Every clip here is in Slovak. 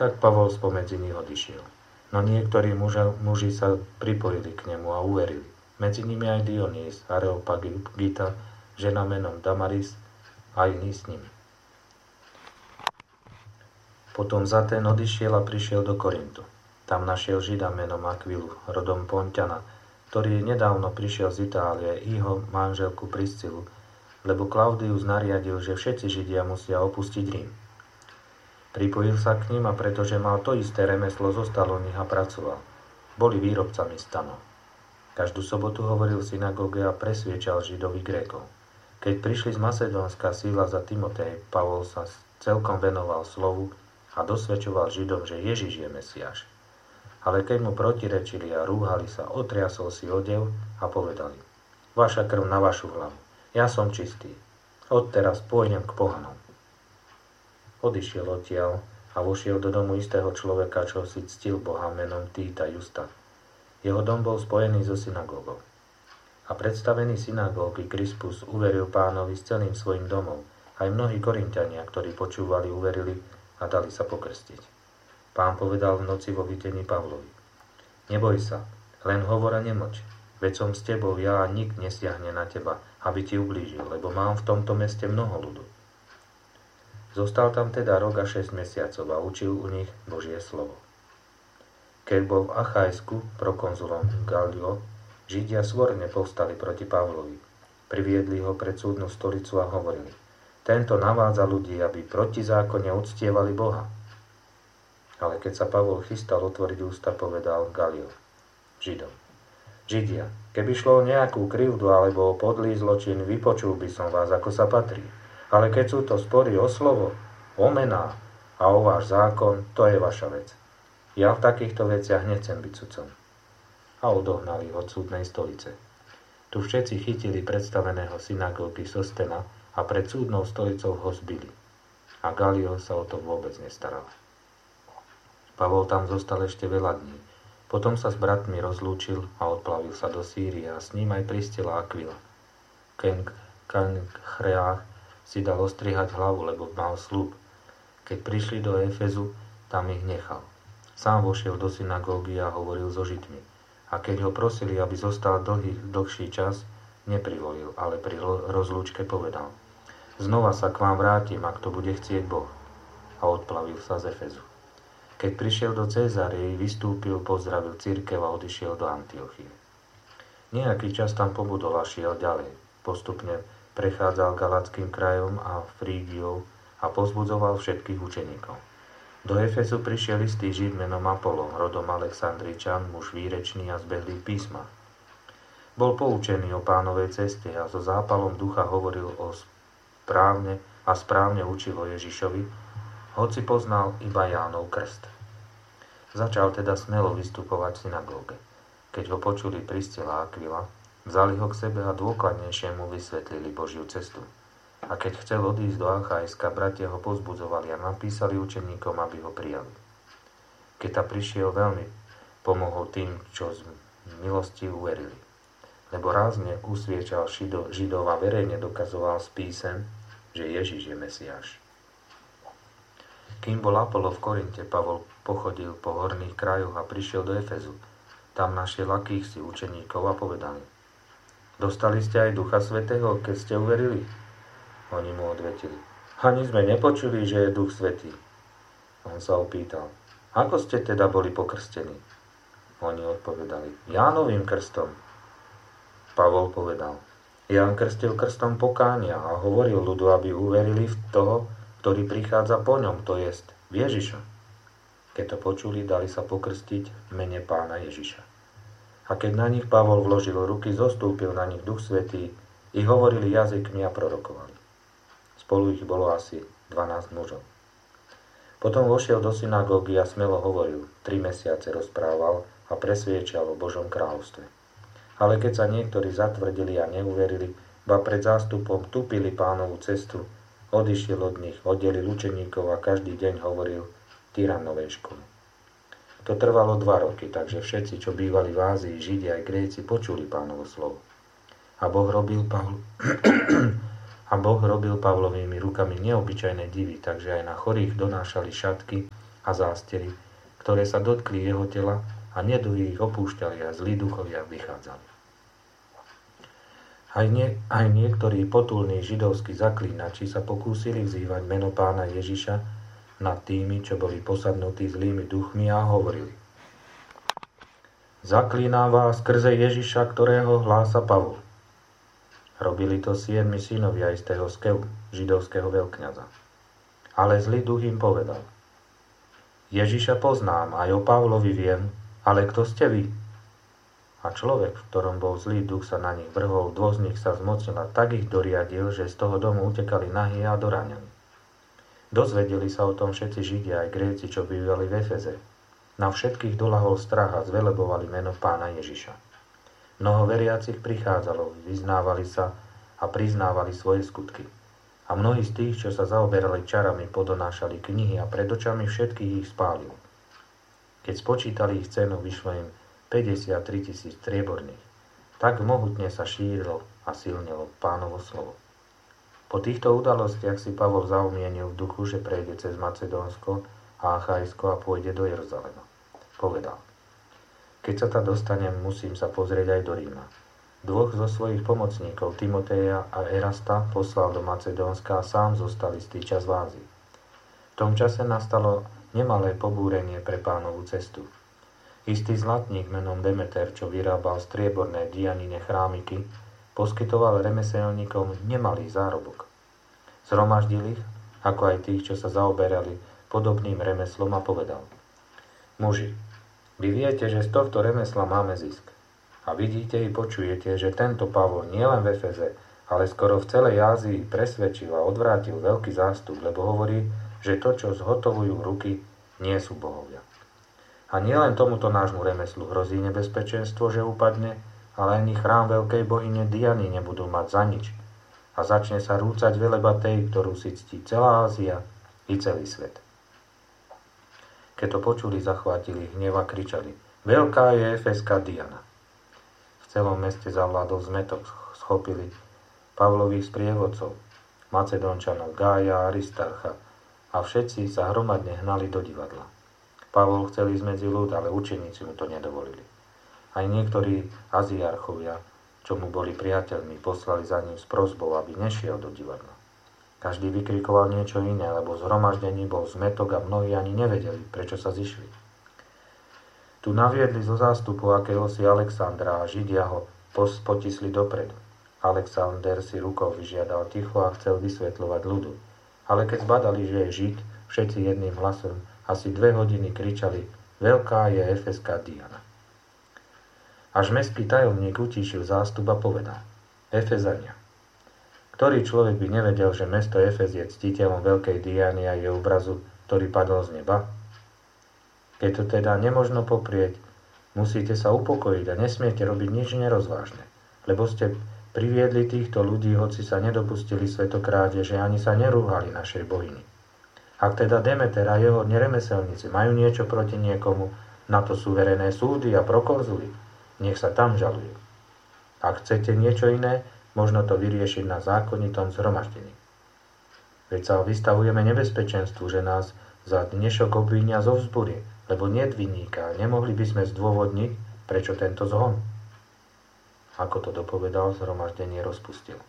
Tak Pavol spomedzi nich odišiel. No niektorí muži sa pripojili k nemu a uverili. Medzi nimi aj Dionys, Areopagita, žena menom Damaris a iní s nimi. Potom za ten odišiel a prišiel do Korintu. Tam našiel Žida menom Akvilu, rodom Ponťana, ktorý nedávno prišiel z Itálie, i jeho manželku Priscilu, lebo Klaudius nariadil, že všetci Židia musia opustiť Rím. Pripojil sa k ním a pretože mal to isté remeslo, zostal u nich a pracoval. Boli výrobcami stanov. Každú sobotu hovoril v synagóge a presviečal Židovi Grékov. Keď prišli z Macedónska Síla za Timotej, Pavol sa celkom venoval slovu a dosvedčoval Židom, že Ježiš je Mesiáš. Ale keď mu protirečili a rúhali sa, otriasol si odev a povedali: Vaša krv na vašu hlavu, ja som čistý, odteraz pôjdem k pohanom. Odišiel odtiaľ a vošiel do domu istého človeka, čo si ctil Boha menom Týta Justa. Jeho dom bol spojený so synagógou. A predstavený synagógy Krispus uveril Pánovi s celým svojim domom. Aj mnohí Korinťania, ktorí počúvali, uverili a dali sa pokrstiť. Pán povedal v noci vo videní Pavlovi: Neboj sa, len hovor a nemlč, veď som s tebou ja a nik nesiahne na teba, aby ti ublížil, lebo mám v tomto meste mnoho ľudu. Zostal tam teda rok a 6 mesiacov a učil u nich Božie slovo. Keď bol v Achajsku prokonzulom Gallio, Židia svorne povstali proti Pavlovi. Priviedli ho pred súdnu stolicu a hovorili: Tento navádza ľudí, aby protizákonne uctievali Boha. Ale keď sa Pavol chystal otvoriť ústa, povedal Gallio Židom: Židia, keby šlo o nejakú krivdu alebo o podlý zločin, vypočul by som vás, ako sa patrí. Ale keď sú to spory o slovo, o mená a o váš zákon, to je vaša vec. Ja v takýchto veciach nechcem byť sudcom. A odohnali od súdnej stolice. Tu všetci chytili predstaveného synagógy Sostena a pred súdnou stolicou ho zbili. A Gallio sa o to vôbec nestaral. Pavol tam zostal ešte veľa dní. Potom sa s bratmi rozlúčil a odplavil sa do Sýrie a s ním aj Pristila Akvila. Kenkreách si dal ostrihať hlavu, lebo mal sľub. Keď prišli do Efezu, tam ich nechal. Sám vošiel do synagógy a hovoril so Židmi. A keď ho prosili, aby zostal dlhší čas, neprivolil, ale pri rozlúčke povedal: Znova sa k vám vrátim, ak to bude chcieť Boh. A odplavil sa z Efezu. Keď prišiel do Cézarei, vystúpil, pozdravil cirkev a odišiel do Antiochie. Nejaký čas tam pobudol a šiel ďalej. Postupne prechádzal Galackým krajom a Frígiou a pozbudzoval všetkých učeníkov. Do Efezu prišiel istý Žid menom Apollo, rodom Alexandričan, muž výrečný a zbehlý v písmach. Bol poučený o Pánovej ceste a so zápalom ducha hovoril správne učil o Ježišovi, hoci poznal iba Jánov krst. Začal teda smelo vystupovať v synagóge. Keď ho počuli Pristila a Akvila, vzali ho k sebe a dôkladnejšie mu vysvetlili Božiu cestu. A keď chcel odísť do Achajska, bratia ho pozbudzovali a napísali učeníkom, aby ho prijali. Keď ta prišiel, veľmi pomohol tým, čo z milosti uverili. Lebo rázne usviečal Židov a verejne dokazoval z písem, že Ježiš je Mesiáš. Kým bol Apollo v Korinte, Pavol pochodil po horných krajoch a prišiel do Efezu. Tam našiel akýchsi učeníkov a povedali: Dostali ste aj Ducha Svätého, keď ste uverili? Oni mu odvetili: Ani sme nepočuli, že je Duch Svätý. On sa opýtal: Ako ste teda boli pokrstení? Oni odpovedali: Jánovým krstom. Pavol povedal: Ján krstil krstom pokánia a hovoril ľudu, aby uverili v toho, ktorý prichádza po ňom, to jest v Ježiša. Keď to počuli, dali sa pokrstiť v mene Pána Ježiša. A keď na nich Pavol vložil ruky, zostúpil na nich Duch Svätý, i hovorili jazykmi a prorokovali. Spolu ich bolo asi 12 mužov. Potom vošiel do synagógy a smelo hovoril, 3 mesiace rozprával a presviečal o Božom kráľovstve. Ale keď sa niektorí zatvrdili a neuverili, ba pred zástupom tupili Pánovu cestu, odišiel od nich, oddelil učeníkov a každý deň hovoril tyrannovej škole. To trvalo 2 roky, takže všetci, čo bývali v Ázii, Židia aj Gréci, počuli Pánovo slovo. A Boh robil Pavlovými rukami neobyčajné divy, takže aj na chorých donášali šatky a zástery, ktoré sa dotkli jeho tela a neduhy ich opúšťali a zlí duchovia vychádzali. Aj niektorí potulní židovskí zaklínači sa pokúsili vzývať meno pána Ježiša nad tými, čo boli posadnutí zlými duchmi a hovorili: Zaklínam vás skrze Ježiša, ktorého hlása Pavol. Robili to 7 synovia istého Skeu, židovského veľkňaza. Ale zlý duch im povedal: Ježiša poznám, aj o Pavlovi viem, ale kto ste vy? A človek, v ktorom bol zlý duch, sa na nich vrhol, 2 z nich sa zmocnil a tak ich doriadil, že z toho domu utekali nahý a doráňaní. Dozvedeli sa o tom všetci Židia aj Gréci, čo bývali v Efeze. Na všetkých doľahol strach a zvelebovali meno pána Ježiša. Mnoho veriacich prichádzalo, vyznávali sa a priznávali svoje skutky. A mnohí z tých, čo sa zaoberali čarami, podonášali knihy a pred očami všetkých ich spálil. Keď spočítali ich cenu, vyšlo im 53 000 strieborných. Tak mohutne sa šírilo a silnilo Pánovo slovo. Po týchto udalostiach si Pavol zaumienil v duchu, že prejde cez Macedónsko a Achajsko a pôjde do Jeruzalema. Povedal: Keď sa tam dostanem, musím sa pozrieť aj do Ríma. 2 zo svojich pomocníkov, Timoteja a Erasta, poslal do Macedónska a sám zostal istý čas v Ázii. V tom čase nastalo nemalé pobúrenie pre Pánovu cestu. Istý zlatník menom Demeter, čo vyrábal strieborné dianine chrámiky, poskytoval remeselníkom nemalý zárobok. Zhromaždil ich, ako aj tých, čo sa zaoberali podobným remeslom, a povedal: Muži, vy viete, že z tohto remesla máme zisk. A vidíte i počujete, že tento Pavol nielen v Efeze, ale skoro v celej Ázii presvedčil a odvrátil veľký zástup, lebo hovorí, že to, čo zhotovujú ruky, nie sú bohovia. A nielen tomuto nášmu remeslu hrozí nebezpečenstvo, že upadne, ale ani chrám veľkej bohyne Diany nebudú mať za nič. A začne sa rúcať veleba tej, ktorú si ctí celá Ázia i celý svet. Keď to počuli, zachvátili hnev a kričali: Veľká je efeská Diana. V celom meste zavládol zmätok, schopili Pavlových sprievodcov, Macedónčanov, Gája a Aristarcha, a všetci sa hromadne hnali do divadla. Pavol chcel ísť medzi ľud, ale učeníci mu to nedovolili. Aj niektorí aziarchovia, čo mu boli priateľmi, poslali za ním s prosbou, aby nešiel do divadla. Každý vykrikoval niečo iné, lebo v zhromaždení bol zmätok a mnohí ani nevedeli, prečo sa zišli. Tu naviedli zo zástupu akéhosi Alexandra a Židia ho potisli dopredu. Alexander si rukou vyžiadal ticho a chcel vysvetľovať ľudu. Ale keď zbadali, že je Žid, všetci jedným hlasom asi 2 hodiny kričali: Veľká je efeská Diana. Až mestský tajomník utíšil zástup a povedal: Efezania. Ktorý človek by nevedel, že mesto Efez je ctiteľom veľkej Diany a je obrazu, ktorý padol z neba? Keď to teda nemožno poprieť, musíte sa upokojiť a nesmiete robiť nič nerozvážne, lebo ste priviedli týchto ľudí, hoci sa nedopustili svetokrádeže, ani sa nerúhali našej bohyni. Ak teda Demeter a jeho neremeselníci majú niečo proti niekomu, na to sú verejné súdy a prokonzuli. Nech sa tam žalujú. Ak chcete niečo iné, možno to vyriešiť na zákonitom zhromaždení. Veď sa vystavujeme nebezpečenstvu, že nás za dnešok obvinia zo vzbury, lebo niet vinníka, nemohli by sme zdôvodniť, prečo tento zhon. Ako to dopovedal, zhromaždenie rozpustil.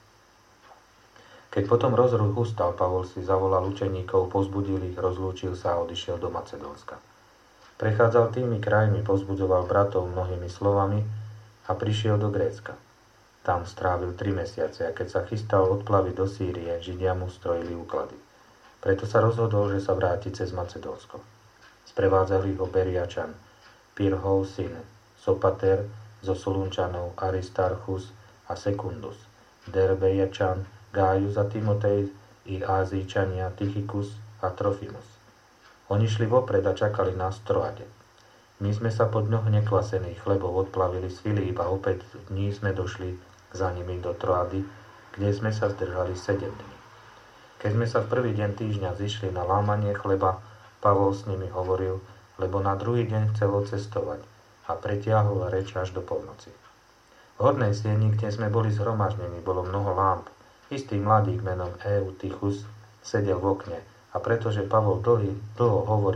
Keď potom rozruch ustal, Pavol si zavolal učeníkov, povzbudil ich, rozlúčil sa a odišiel do Macedónska. Prechádzal tými krajmi, povzbudzoval bratov mnohými slovami a prišiel do Grécka. Tam strávil 3 mesiace a keď sa chystal odplaviť do Sýrie, Židia mu strojili úklady. Preto sa rozhodol, že sa vráti cez Macedónsko. Sprevádzali ho Beriačan, Pyrhov syn, Sopater zo Solunčanov, Aristarchus a Sekundus, Derbejačan, Gájus a Timotej i Ázíčania Tychikus a Trofimus. Oni šli vopred a čakali nás v Troade. My sme sa po dňoch nekvasených chlebov odplavili z Filíp a opäť dní sme došli za nimi do Troady, kde sme sa zdržali 7 dní. Keď sme sa v prvý deň týždňa zišli na lámanie chleba, Pavol s nimi hovoril, lebo na druhý deň chcel odcestovať a pretiahol reč až do polnoci. V hornej sieni, kde sme boli zhromaždení, bolo mnoho lámp. Istý mladík menom Eutichus sedel v okne a pretože Pavol dlho hovoril,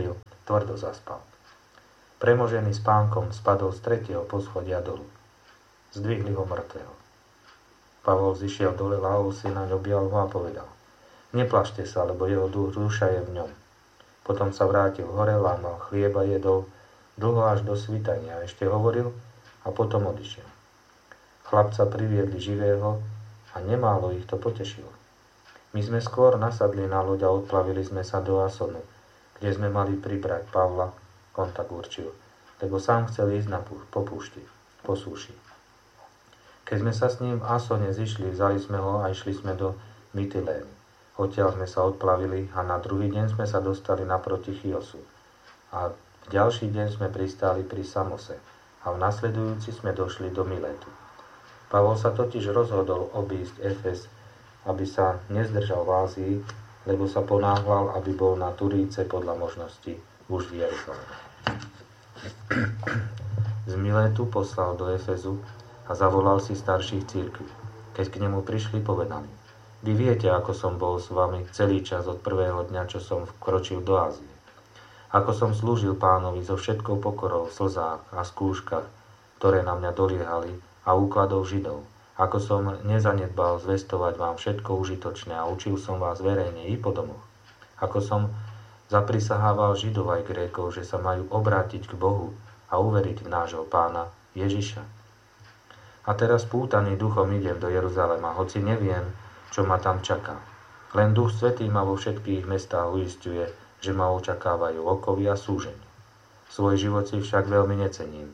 tvrdo zaspal. Premožený spánkom spadol z 3. poschodia dolu. Zdvihli ho mŕtvého. Pavol zišiel dole, ľahol si naň, objal ho a povedal: Neplašte sa, lebo jeho duša je v ňom. Potom sa vrátil hore, lámal chlieba, jedol, dlho až do svitania, ešte hovoril a potom odišiel. Chlapca priviedli živého a nemálo ich to potešilo. My sme skôr nasadli na loď a odplavili sme sa do Asonu, kde sme mali pribrať Pavla, on tak určil, lebo sám chcel ísť po súši. Keď sme sa s ním v Asone zišli, vzali sme ho a išli sme do Mytilény. Odtiaľ sme sa odplavili a na druhý deň sme sa dostali naproti Chiosu. A v ďalší deň sme pristáli pri Samose a v nasledujúci sme došli do Miletu. Pavol sa totiž rozhodol obísť Efes, aby sa nezdržal v Ázii, lebo sa ponáhľal, aby bol na Turíce podľa možnosti už v Jeruzaleme. Z Miletu poslal do Efezu a zavolal si starších cirkví. Keď k nemu prišli, povedali: Vy viete, ako som bol s vami celý čas od prvého dňa, čo som vkročil do Ázie. Ako som slúžil Pánovi so všetkou pokorou v slzách a skúškach, ktoré na mňa doliehali, a úkladov Židov. Ako som nezanedbal zvestovať vám všetko užitočné a učil som vás verejne i po domoch. Ako som zaprisahával Židov aj Grékov, že sa majú obrátiť k Bohu a uveriť v nášho Pána Ježiša. A teraz pútaný duchom idem do Jeruzalema, hoci neviem, čo ma tam čaká. Len Duch Svätý ma vo všetkých mestách uisťuje, že ma očakávajú okovy a súžeň. Svoj život si však veľmi necením,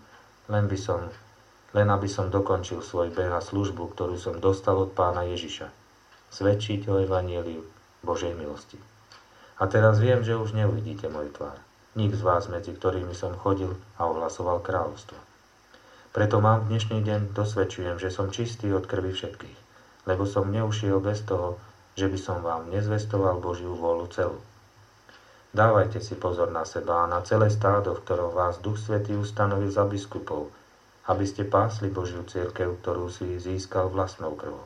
len aby som dokončil svoj beh a službu, ktorú som dostal od Pána Ježiša. Svedčiť o evanjeliu Božej milosti. A teraz viem, že už neuvidíte moju tvár. Nik z vás, medzi ktorými som chodil a ohlasoval kráľovstvo. Preto vám v dnešný deň dosvedčujem, že som čistý od krvi všetkých, lebo som neušiel bez toho, že by som vám nezvestoval Božiu vôľu celú. Dávajte si pozor na seba a na celé stádo, v ktorom vás Duch Svätý ustanovil za biskupov, aby ste pásli Božiu cirkev, ktorú si získal vlastnou krvou.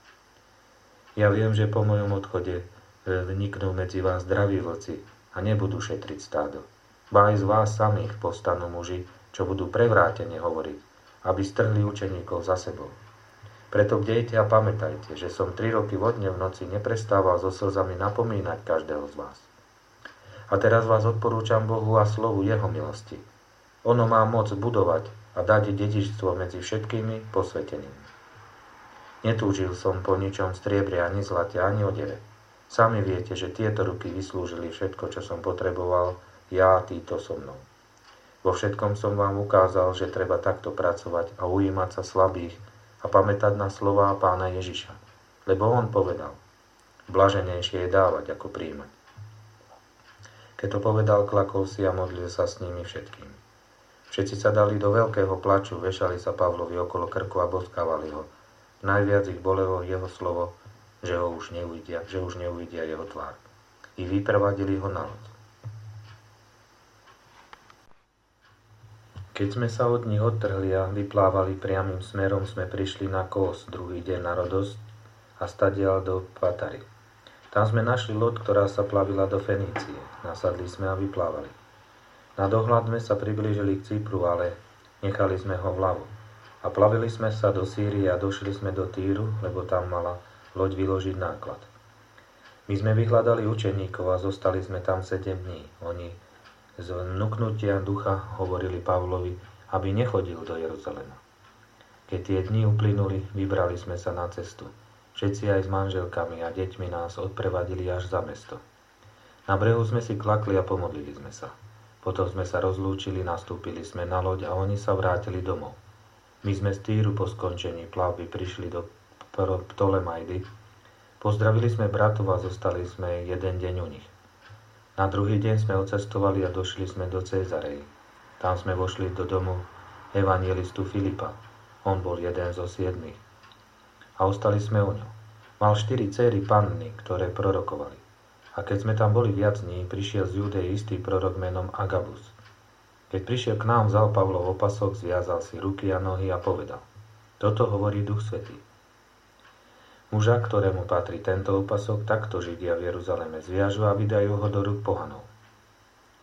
Ja viem, že po mojom odchode vniknú medzi vás zdraví vlci a nebudú šetriť stádo. Ba aj z vás samých povstanú muži, čo budú prevrátene hovoriť, aby strhli učeníkov za sebou. Preto bdejte a pamätajte, že som 3 roky vodne v noci neprestával so slzami napomínať každého z vás. A teraz vás odporúčam Bohu a slovu Jeho milosti. Ono má moc budovať a dať dedičstvo medzi všetkými posvetenými. Netúžil som po ničom striebre, ani zlate, ani odeve. Sami viete, že tieto ruky vyslúžili všetko, čo som potreboval, ja a títo so mnou. Vo všetkom som vám ukázal, že treba takto pracovať a ujímať sa slabých a pamätať na slová Pána Ježiša. Lebo on povedal: blaženejšie je dávať, ako prijímať. Keď to povedal, klakol si a modlil sa s nimi všetkými. Všetci sa dali do veľkého plaču, vešali sa Pavlovi okolo krku a boskávali ho. Najviac ich bolelo jeho slovo, že už neuvidia jeho tvár. I vyprevadili ho na loď. Keď sme sa od nich odtrhli a vyplávali priamym smerom, sme prišli na Kos, druhý deň na Rodos a stadiaľ do Patary. Tam sme našli loď, ktorá sa plavila do Fenície. Nasadli sme a vyplávali. Na dohľad sme sa priblížili k Cypru, ale nechali sme ho vľavo. A plavili sme sa do Sýrie a došli sme do Týru, lebo tam mala loď vyložiť náklad. My sme vyhľadali učeníkov a zostali sme tam 7 dní. Oni z vnuknutia ducha hovorili Pavlovi, aby nechodil do Jeruzalema. Keď tie dni uplynuli, vybrali sme sa na cestu. Všetci aj s manželkami a deťmi nás odprevadili až za mesto. Na brehu sme si klakli a pomodlili sme sa. Potom sme sa rozlúčili, nastúpili sme na loď a oni sa vrátili domov. My sme z Týru po skončení plavby prišli do Ptolemajdy. Pozdravili sme bratov a zostali sme jeden deň u nich. Na druhý deň sme odcestovali a došli sme do Cézarei. Tam sme vošli do domu evanjelistu Filipa. On bol jeden zo 7. A ostali sme u ňom. Mal 4 céry panny, ktoré prorokovali. A keď sme tam boli viac dní, prišiel z Judei istý prorok menom Agabus. Keď prišiel k nám, vzal Pavlov opasok, zviazal si ruky a nohy a povedal: Toto hovorí Duch Svätý. Muža, ktorému patrí tento opasok, takto Židia v Jeruzaleme zviažu a vydajú ho do rúk pohanov.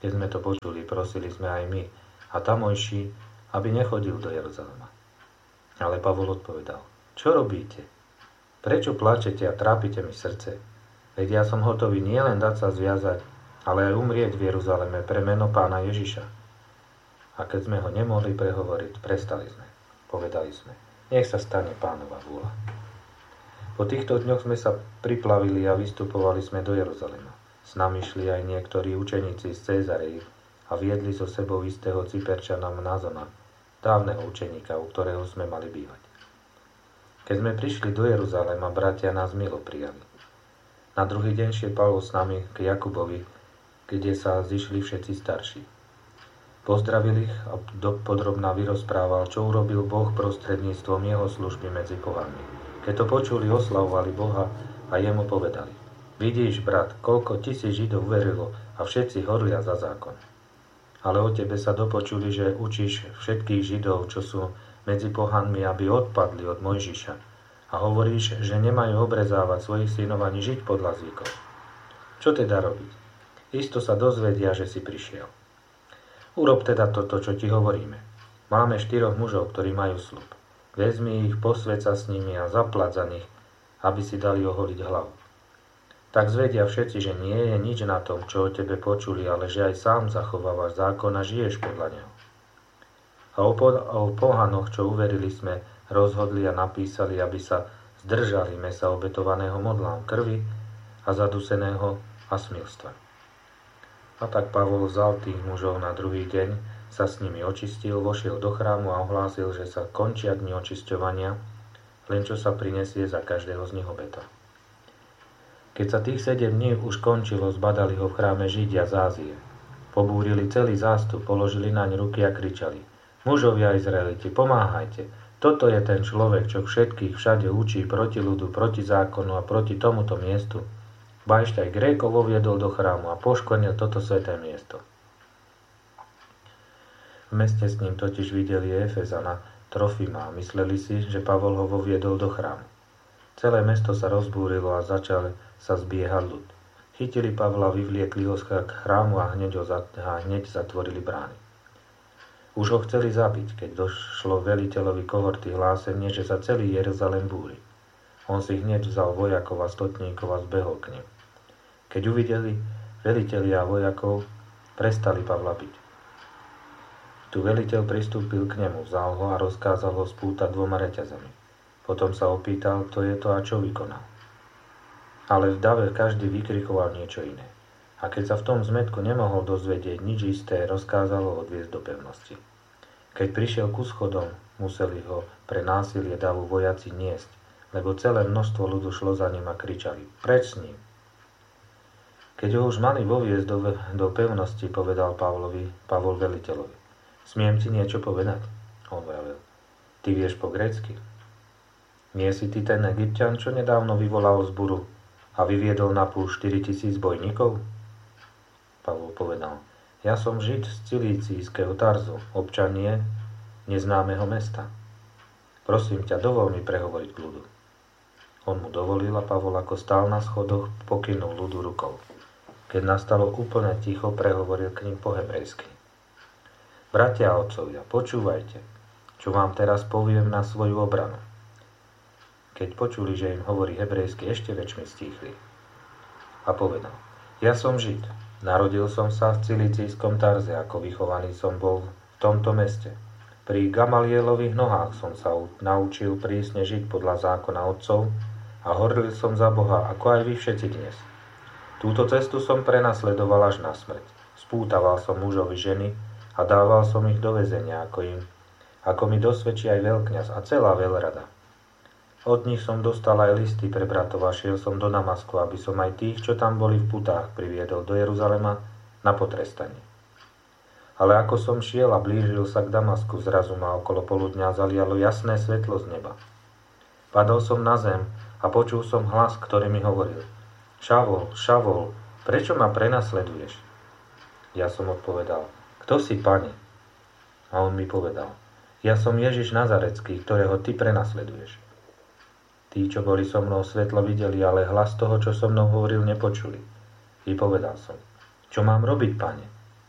Keď sme to počuli, prosili sme aj my a tamojší, aby nechodil do Jeruzalema. Ale Pavol odpovedal: Čo robíte? Prečo plačete a trápite mi srdce? Veď ja som hotový nielen dať sa zviazať, ale aj umrieť v Jeruzaleme pre meno Pána Ježiša. A keď sme ho nemohli prehovoriť, prestali sme. Povedali sme: Nech sa stane Pánova vôľa. Po týchto dňoch sme sa priplavili a vystupovali sme do Jeruzalema. S nami šli aj niektorí učeníci z Cézarei a viedli so sebou istého Cyperčana Mnazona, dávneho učeníka, u ktorého sme mali bývať. Keď sme prišli do Jeruzalema, bratia nás milo prijali. Na druhý deň šiel Pavol s nami k Jakubovi, kde sa zišli všetci starší. Pozdravil ich a dopodrobná vyrozprával, čo urobil Boh prostredníctvom jeho služby medzi pohanmi. Keď to počuli, oslavovali Boha a jemu povedali: Vidíš, brat, koľko 1000 Židov verilo a všetci horlia za zákon. Ale o tebe sa dopočuli, že učíš všetkých Židov, čo sú medzi pohanmi, aby odpadli od Mojžiša. A hovoríš, že nemajú obrezávať svojich synov ani žiť podľa zvykov. Čo teda robiť? Isto sa dozvedia, že si prišiel. Urob teda toto, čo ti hovoríme. Máme 4 mužov, ktorí majú sľub. Vezmi ich, posväť sa s nimi a zaplať za nich, aby si dali oholiť hlavu. Tak zvedia všetci, že nie je nič na tom, čo o tebe počuli, ale že aj sám zachovávaš zákon a žiješ podľa neho. A o pohanoch, čo uverili, sme rozhodli a napísali, aby sa zdržali mesa obetovaného modlám krvi a zaduseného a smilstva. A tak Pavol vzal tých mužov na druhý deň, sa s nimi očistil, vošiel do chrámu a ohlásil, že sa končia dni očisťovania, len čo sa prinesie za každého z nich obeta. Keď sa tých 7 dní už končilo, zbadali ho v chráme Židia z Ázie. Pobúrili celý zástup, položili naň ruky a kričali: Mužovia Izraeliti, pomáhajte! Toto je ten človek, čo všetkých všade učí proti ľudu, proti zákonu a proti tomuto miestu. Ba ešte aj Grékov uviedol do chrámu a poškvrnil toto sväté miesto. V meste s ním totiž videli Efezana Trofima a mysleli si, že Pavol ho voviedol do chrámu. Celé mesto sa rozbúrilo a začal sa zbiehať ľud. Chytili Pavla, vyvliekli ho k chrámu a hneď zatvorili brány. Už ho chceli zabiť, keď došlo veliteľovi kohorty hlásenie, že sa celý Jeruzalém búri. On si hneď vzal vojakov a stotníkov a zbehol k nim. Keď uvideli velitelia a vojakov, prestali Pavla biť. Tu veliteľ pristúpil k nemu, vzal ho a rozkázal ho spútať 2 reťazami. Potom sa opýtal, kto je to a čo vykonal. Ale v dave každý vykrikoval niečo iné. A keď sa v tom zmätku nemohol dozvedieť nič isté, rozkázal ho odviesť do pevnosti. Keď prišiel ku schodom, museli ho pre násilie davu vojaci niesť, lebo celé množstvo ľudu šlo za ním a kričali: Preč s ním! Keď ho už mali voviesť do pevnosti, povedal Pavol veliteľovi: Smiem ti niečo povedať? On vravel: Ty vieš po grécky? Nie si ty ten Egypťan, čo nedávno vyvolal zburu a vyviedol na púšť 4000 bojníkov? Pavol povedal: Ja som Žid z Cilícijského Tarzu, občan neznámeho mesta. Prosím ťa, dovol mi prehovoriť k ľudu. On mu dovolil a Pavol, ako stál na schodoch, pokynul ľudu rukou. Keď nastalo úplne ticho, prehovoril k ním po hebrejsky: Bratia a otcovia, počúvajte, čo vám teraz poviem na svoju obranu. Keď počuli, že im hovorí hebrejsky, ešte väčšmi stíchli. A povedal: Ja som Žid. Narodil som sa v Cilícijskom Tarze, ako vychovaný som bol v tomto meste. Pri Gamalielových nohách som sa naučil prísne žiť podľa zákona otcov a horlil som za Boha, ako aj vy všetci dnes. Túto cestu som prenasledoval až na smrť. Spútaval som mužovi ženy a dával som ich do väzenia, ako mi dosvedčí aj veľkňaz a celá veľrada. Od nich som dostal aj listy pre bratov a šiel som do Damasku, aby som aj tých, čo tam boli v putách, priviedol do Jeruzalema na potrestanie. Ale ako som šiel a blížil sa k Damasku, zrazu ma okolo poludňa zalialo jasné svetlo z neba. Padol som na zem a počul som hlas, ktorý mi hovoril: Šavol, Šavol, prečo ma prenasleduješ? Ja som odpovedal: Kto si, Pane? A on mi povedal: Ja som Ježiš Nazarecký, ktorého ty prenasleduješ. Tí, čo boli so mnou, svetlo videli, ale hlas toho, čo so mnou hovoril, nepočuli. I povedal som: Čo mám robiť, Pane?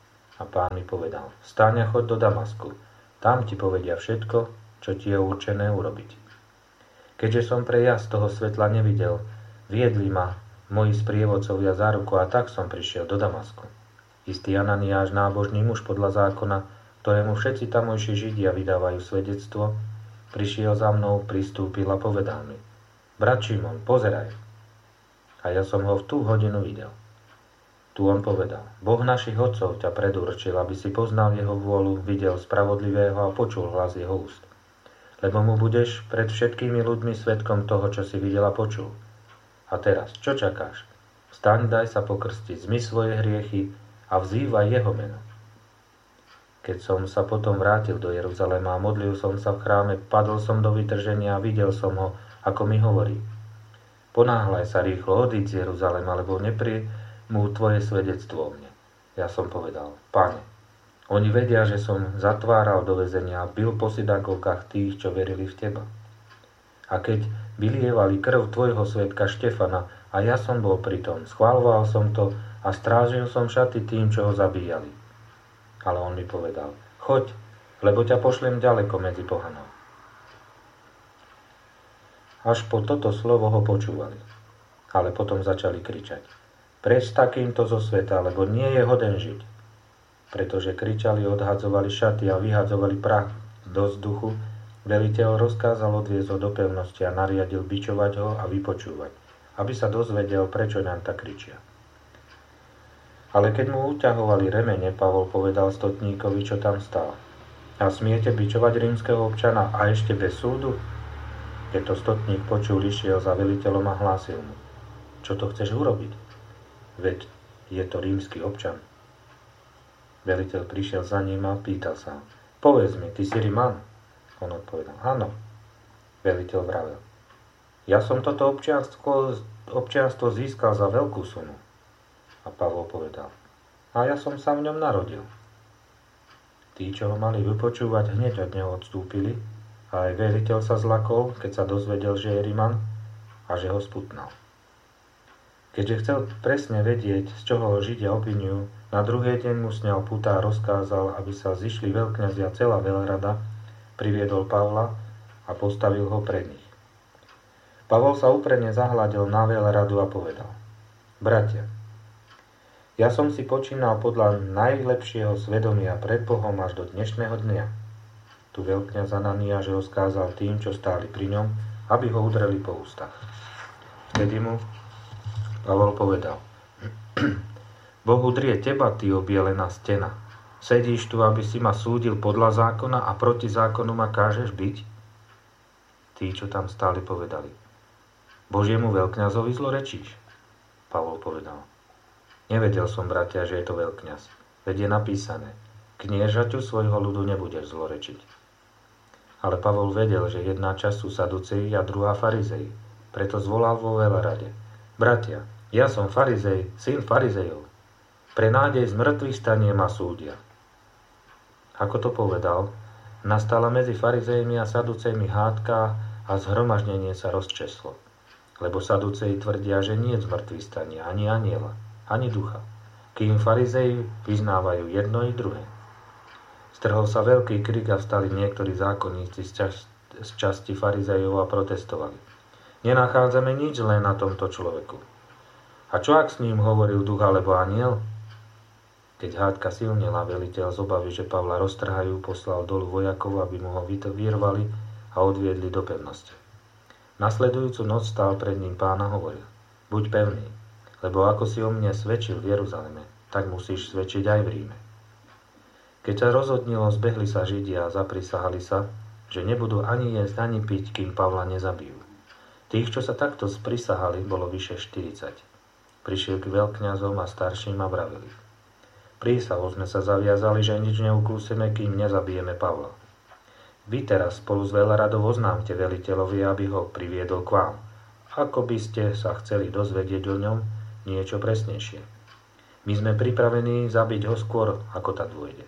A Pán mi povedal: Vstaň a choď do Damasku. Tam ti povedia všetko, čo ti je určené urobiť. Keďže som pre jas toho svetla nevidel, viedli ma moji sprievodcovia za ruku a tak som prišiel do Damasku. Istý Ananiáš, nábožný muž podľa zákona, ktorému všetci tamojší Židia vydávajú svedectvo, prišiel za mnou, pristúpil a povedal mi: Brat Šimon, pozeraj. A ja som ho v tú hodinu videl. Tu on povedal: Boh našich otcov ťa predurčil, aby si poznal jeho vôľu, videl spravodlivého a počul hlas jeho úst. Lebo mu budeš pred všetkými ľuďmi svedkom toho, čo si videl a počul. A teraz, čo čakáš? Vstaň, daj sa pokrstiť, zmyj svoje hriechy a vzývaj jeho meno. Keď som sa potom vrátil do Jeruzalema a modlil som sa v chráme, padol som do vytrženia a videl som ho, ako mi hovorí: Ponáhľaj sa rýchlo, odíď z Jeruzalema, lebo neprijmú tvoje svedectvo o mne. Ja som povedal: Pane, oni vedia, že som zatváral do väzenia a bil po synagógach tých, čo verili v teba. A keď vylievali krv tvojho svedka Štefana a ja som bol pri tom, schváľoval som to a strážil som šaty tým, čo ho zabíjali. Ale on mi povedal: Choď, lebo ťa pošlem ďaleko medzi pohanov. Až po toto slovo ho počúvali, ale potom začali kričať: Preč s takýmto zo sveta, lebo nie je hoden žiť. Pretože kričali, odhadzovali šaty a vyhadzovali prach do vzduchu, veliteľ rozkázal odviezť ho do pevnosti a nariadil bičovať ho a vypočúvať, aby sa dozvedel, prečo nám tak kričia. Ale keď mu uťahovali remene, Pavol povedal stotníkovi, čo tam stál: A smiete bičovať rímskeho občana a ešte bez súdu? Keď to stotník počul, išiel za veliteľom a hlásil mu: Čo to chceš urobiť? Veď je to rímsky občan. Veliteľ prišiel za ním a pýtal sa: Povedz mi, ty si Riman? On odpovedal: Áno. Veliteľ vravel: Ja som toto občianstvo získal za veľkú sumu. A Pavol povedal: A ja som sa v ňom narodil. Tí, čo ho mali vypočúvať, hneď od neho odstúpili, a aj veliteľ sa zlakol, keď sa dozvedel, že je Riman a že ho sputnal. Keďže chcel presne vedieť, z čoho ho Židia obviňujú, na druhý deň mu sňal putá a rozkázal, aby sa zišli veľkňazi a celá veľrada, priviedol Pavla a postavil ho pred nich. Pavol sa úprimne zahľadil na veľradu a povedal: Bratia, ja som si počínal podľa najlepšieho svedomia pred Bohom až do dnešného dňa. Tu veľkňaz Ananiáš rozkázal tým, čo stáli pri ňom, aby ho udreli po ústach. Vtedy mu Pavol povedal: Boh udrie teba, ty obielená stena. Sedíš tu, aby si ma súdil podľa zákona a proti zákonu ma kážeš byť? Tí, čo tam stáli, povedali: Božiemu veľkňazovi zlorečíš? Pavol povedal: Nevedel som, bratia, že je to veľkňaz. Veď je napísané: Kniežaťu svojho ľudu nebudeš zlorečiť. Ale Pavol vedel, že jedna časť sú saduceji a druhá farizeji. Preto zvolal vo veľrade: Bratia, ja som farizej, syn farizejov. Pre nádej z mŕtvych stanie ma súdia. Ako to povedal, nastala medzi farizejmi a saducejmi hádka a zhromaždenie sa rozčeslo. Lebo saduceji tvrdia, že nie je z mŕtvych stania ani anjela, ani ducha, kým farizeji vyznávajú jedno i druhé. Strhol sa veľký krik a vstali niektorí zákonníci z časti farizejov a protestovali: Nenachádzame nič len na tomto človeku. A čo ak s ním hovoril duch alebo anjel? Keď hádka silnela, veliteľ z obavy, že Pavla roztrhajú, poslal dolu vojakov, aby mu ho vyrvali a odviedli do pevnosti. Nasledujúcu noc stál pred ním Pán a hovoril: Buď pevný, lebo ako si o mne svedčil v Jeruzaleme, tak musíš svedčiť aj v Ríme. Keď sa rozhodnilo, zbehli sa Židia a zaprisahali sa, že nebudú ani jesť, ani piť, kým Pavla nezabijú. Tých, čo sa takto sprisahali, bolo vyše 40. Prišiel k veľkňazom a starším a vravili: Prísahou sme sa zaviazali, že nič neukúsime, kým nezabijeme Pavla. Vy teraz spolu s veľradou oznámte veliteľovi, aby ho priviedol k vám. Ako by ste sa chceli dozvedieť o ňom niečo presnejšie. My sme pripravení zabiť ho skôr, ako tá dôjde.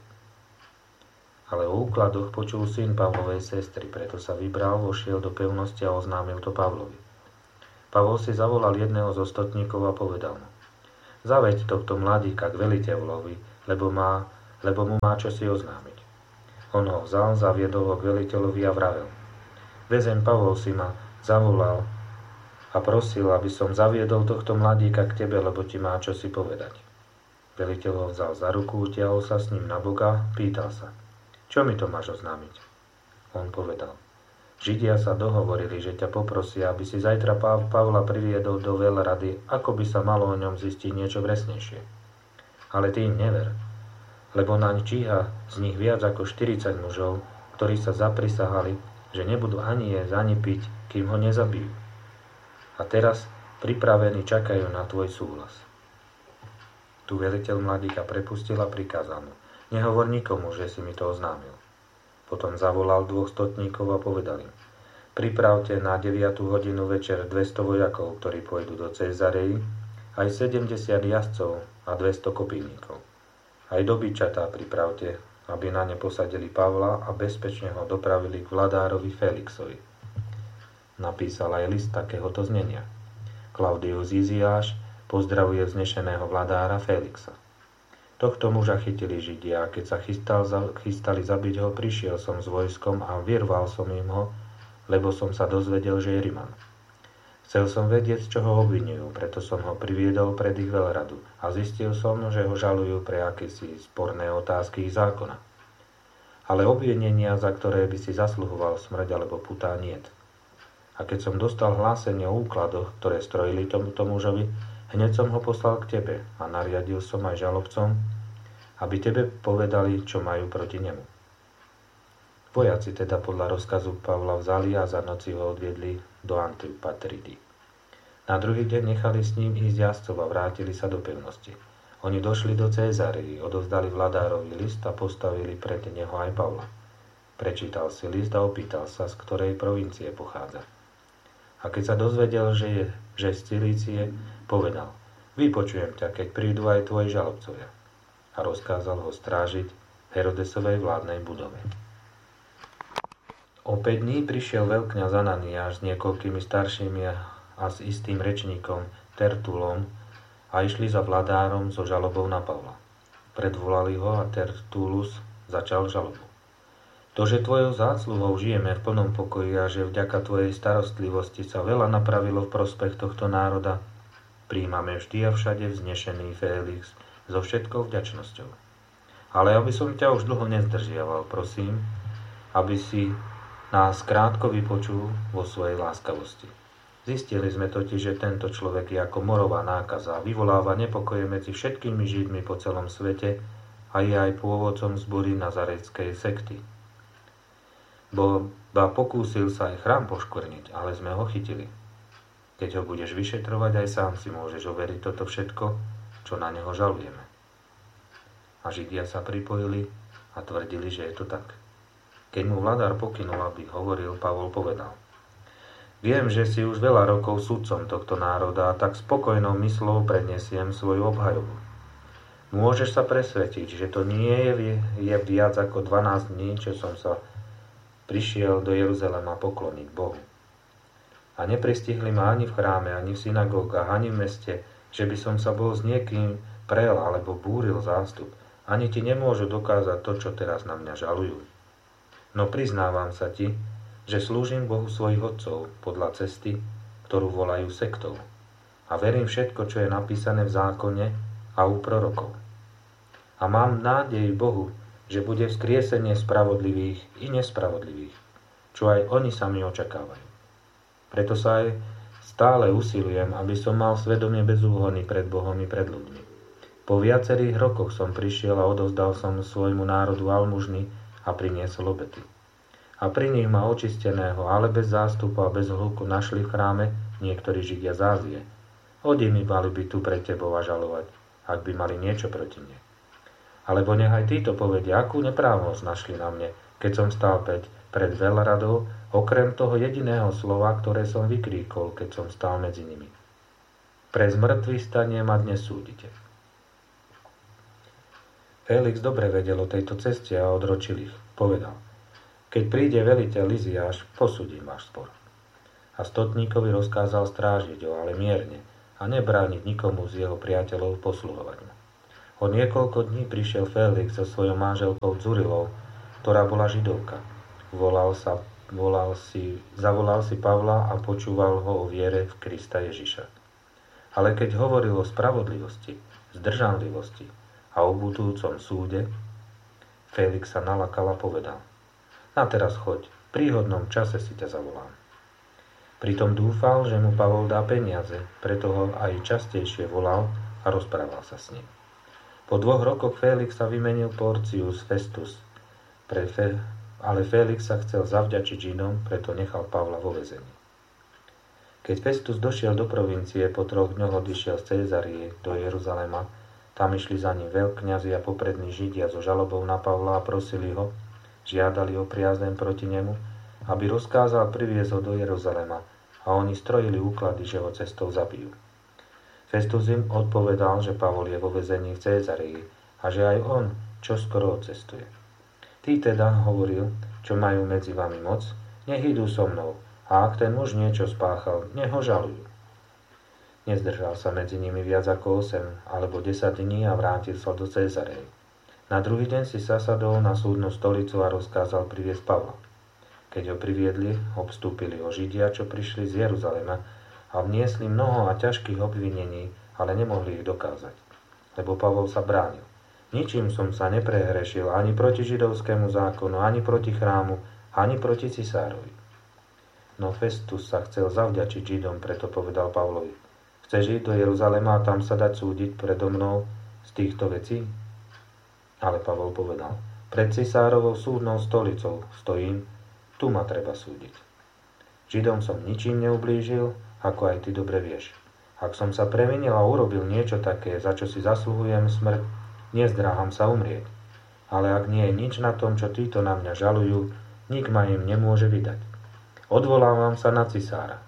Ale o úkladoch počul syn Pavlovej sestry, preto sa vybral, vošiel do pevnosti a oznámil to Pavlovi. Pavol si zavolal jedného zo stotníkov a povedal mu: Zaveď tohto mladíka k veliteľovi, lebo má lebo mu má čosi oznámiť. On ho vzal, zaviedol ho k veliteľovi a vravel: Väzeň Pavol si ma zavolal a prosil, aby som zaviedol tohto mladíka k tebe, lebo ti má čosi povedať. Veliteľ ho vzal za ruku, utiahol sa s ním na boka, pýtal sa: Čo mi to máš oznámiť? On povedal: Židia sa dohovorili, že ťa poprosia, aby si zajtra Pavla priviedol do veľrady, ako by sa malo o ňom zistiť niečo presnejšie. Ale ty im never, lebo naň číha z nich viac ako 40 mužov, ktorí sa zaprisahali, že nebudú ani jesť, ani piť, kým ho nezabijú. A teraz pripravení čakajú na tvoj súhlas. Tu veliteľ mladíka prepustil a prikázal mu: Nehovor nikomu, že si mi to oznámil. Potom zavolal 2 stotníkov a povedal im: Pripravte na 9 hodinu večer 200 vojakov, ktorí pôjdu do Cézarei, aj 70 jazdcov a 200 kopínikov. Aj dobyčatá pripravte, aby na ne posadili Pavla a bezpečne ho dopravili k vladárovi Felixovi. Napísal aj list takéhoto znenia: Claudius Iziáš pozdravuje vznešeného vladára Felixa. Tohto muža chytili Židia, a keď sa chystali zabiť ho, prišiel som s vojskom a vyrval som im ho, lebo som sa dozvedel, že je Riman. Chcel som vedieť, čo ho obvinujú, preto som ho priviedol pred ich veľradu a zistil som, že ho žalujú pre akési sporné otázky ich zákona. Ale obvinenia, za ktoré by si zasluhoval smrť alebo putá, niet. A keď som dostal hlásenie o úkladoch, ktoré strojili tomuto mužovi, hneď som ho poslal k tebe a nariadil som aj žalobcom, aby tebe povedali, čo majú proti nemu. Vojaci teda podľa rozkazu Pavla vzali a za noci ho odviedli do Antipatridy. Na druhý deň nechali s ním ísť jazdcov a vrátili sa do pevnosti. Oni došli do Cézarei, odovzdali vladárovi list a postavili pred neho aj Pavla. Prečítal si list a opýtal sa, z ktorej provincie pochádza. A keď sa dozvedel, že z Cilície, povedal: Vypočujem ťa, keď prídu aj tvoji žalobcovia. A rozkázal ho strážiť v Herodesovej vládnej budove. O 5 dní prišiel veľkňaz Ananiáš s niekoľkými staršími a s istým rečníkom Tertulom a išli za vladárom so žalobou na Pavla. Predvolali ho a Tertulus začal žalobu. To, že tvojou zásluhou žijeme v plnom pokoji a že vďaka tvojej starostlivosti sa veľa napravilo v prospech tohto národa, príjmame vždy a všade vznešený Félix so všetkou vďačnosťou. Ale aby som ťa už dlho nezdržiaval, prosím, aby si nás krátko vypočul vo svojej láskavosti. Zistili sme totiž, že tento človek je ako morová nákaza a vyvoláva nepokoje medzi všetkými Židmi po celom svete a je aj pôvodcom zbory nazareckej sekty. Ba pokúsil sa aj chrám poškvrniť, ale sme ho chytili. Keď ho budeš vyšetrovať, aj sám si môžeš overiť toto všetko, čo na neho žalujeme. A Židia sa pripojili a tvrdili, že je to tak. Keď mu vladár pokynul, aby hovoril, Pavol povedal: Viem, že si už veľa rokov sudcom tohto národa a tak spokojnou myslou prednesiem svoju obhajobu. Môžeš sa presvedčiť, že to nie je viac ako 12 dní, čo som sa prišiel do Jeruzalema pokloniť Bohu. A nepristihli ma ani v chráme, ani v synagógach, ani v meste, že by som sa bol s niekým prel alebo búril zástup. Ani ti nemôžu dokázať to, čo teraz na mňa žalujú. No priznávam sa ti, že slúžim Bohu svojich otcov podľa cesty, ktorú volajú sektou. A verím všetko, čo je napísané v zákone a u prorokov. A mám nádej Bohu, že bude vzkriesenie spravodlivých i nespravodlivých, čo aj oni sami očakávajú. Preto sa aj stále usilujem, aby som mal svedomie bezúhonný pred Bohom i pred ľuďmi. Po viacerých rokoch som prišiel a odovzdal som svojmu národu almužny a priniesol obety. A pri nich ma očisteného, ale bez zástupu a bez hluku našli v chráme niektorí Židia z Ázie. Oni mi mali byť tu pred tebou a žalovať, ak by mali niečo proti mne. Alebo nech aj títo povedia, akú neprávosť našli na mne, keď som stál pred veľradou, okrem toho jediného slova, ktoré som vykríkol, keď som stál medzi nimi. Pre zmrtvých stanie ma dnes súdite. Felix dobre vedel o tejto ceste a odročil ich. Povedal: Keď príde veliteľ Iziáš, posúdim váš spor. A stotníkovi rozkázal strážiť ho, ale mierne, a nebrániť nikomu z jeho priateľov posluhovať mu. O niekoľko dní prišiel Félix so svojou manželkou Dzurilou, ktorá bola Židovka. Zavolal si Pavla a počúval ho o viere v Krista Ježiša. Ale keď hovoril o spravodlivosti, zdržanlivosti a o budúcom súde, Félix sa nalakal a povedal: "Na teraz choď, v príhodnom čase si ťa zavolám." Pritom dúfal, že mu Pavol dá peniaze, preto ho aj častejšie volal a rozprával sa s ním. Po 2 rokoch Félix sa vymenil Porcius Festus, ale Félix sa chcel zavďačiť Židom, preto nechal Pavla vo väzení. Keď Festus došiel do provincie, po 3 dňoch odišiel z Cézarie do Jeruzalema. Tam išli za ním veľkňazi a poprední Židia so žalobou na Pavla a prosili ho, žiadali o priazeň proti nemu, aby rozkázal priviesť ho do Jeruzalema, a oni strojili úklady, že ho cestou zabijú. Festus im odpovedal, že Pavol je vo väzení v Cézarii a že aj on čoskoro odcestuje. Tí teda, hovoril, čo majú medzi vami moc, nech idú so mnou, a ak ten muž niečo spáchal, nech ho žalujú. Nezdržal sa medzi nimi viac ako 8 alebo 10 dní a vrátil sa do Cézarei. Na druhý deň si zasadol na súdnu stolicu a rozkázal priviesť Pavla. Keď ho priviedli, obstúpili ho Židia, čo prišli z Jeruzalema, a vniesli mnoho a ťažkých obvinení, ale nemohli ich dokázať, lebo Pavol sa bránil. Ničím som sa neprehrešil ani proti židovskému zákonu, ani proti chrámu, ani proti cisárovi. No Festus sa chcel zavďačiť Židom, preto povedal Pavlovi: "Chceš ísť do Jeruzalema a tam sa dať súdiť predo mnou z týchto vecí?" Ale Pavol povedal: "Pred cisárovou súdnou stolicou stojím, tu ma treba súdiť. Židom som ničím neublížil, ako aj ty dobre vieš. Ak som sa previnil a urobil niečo také, za čo si zasluhujem smrť, nezdráham sa umrieť. Ale ak nie je nič na tom, čo títo na mňa žalujú, nik ma im nemôže vydať. Odvolávam sa na cisára."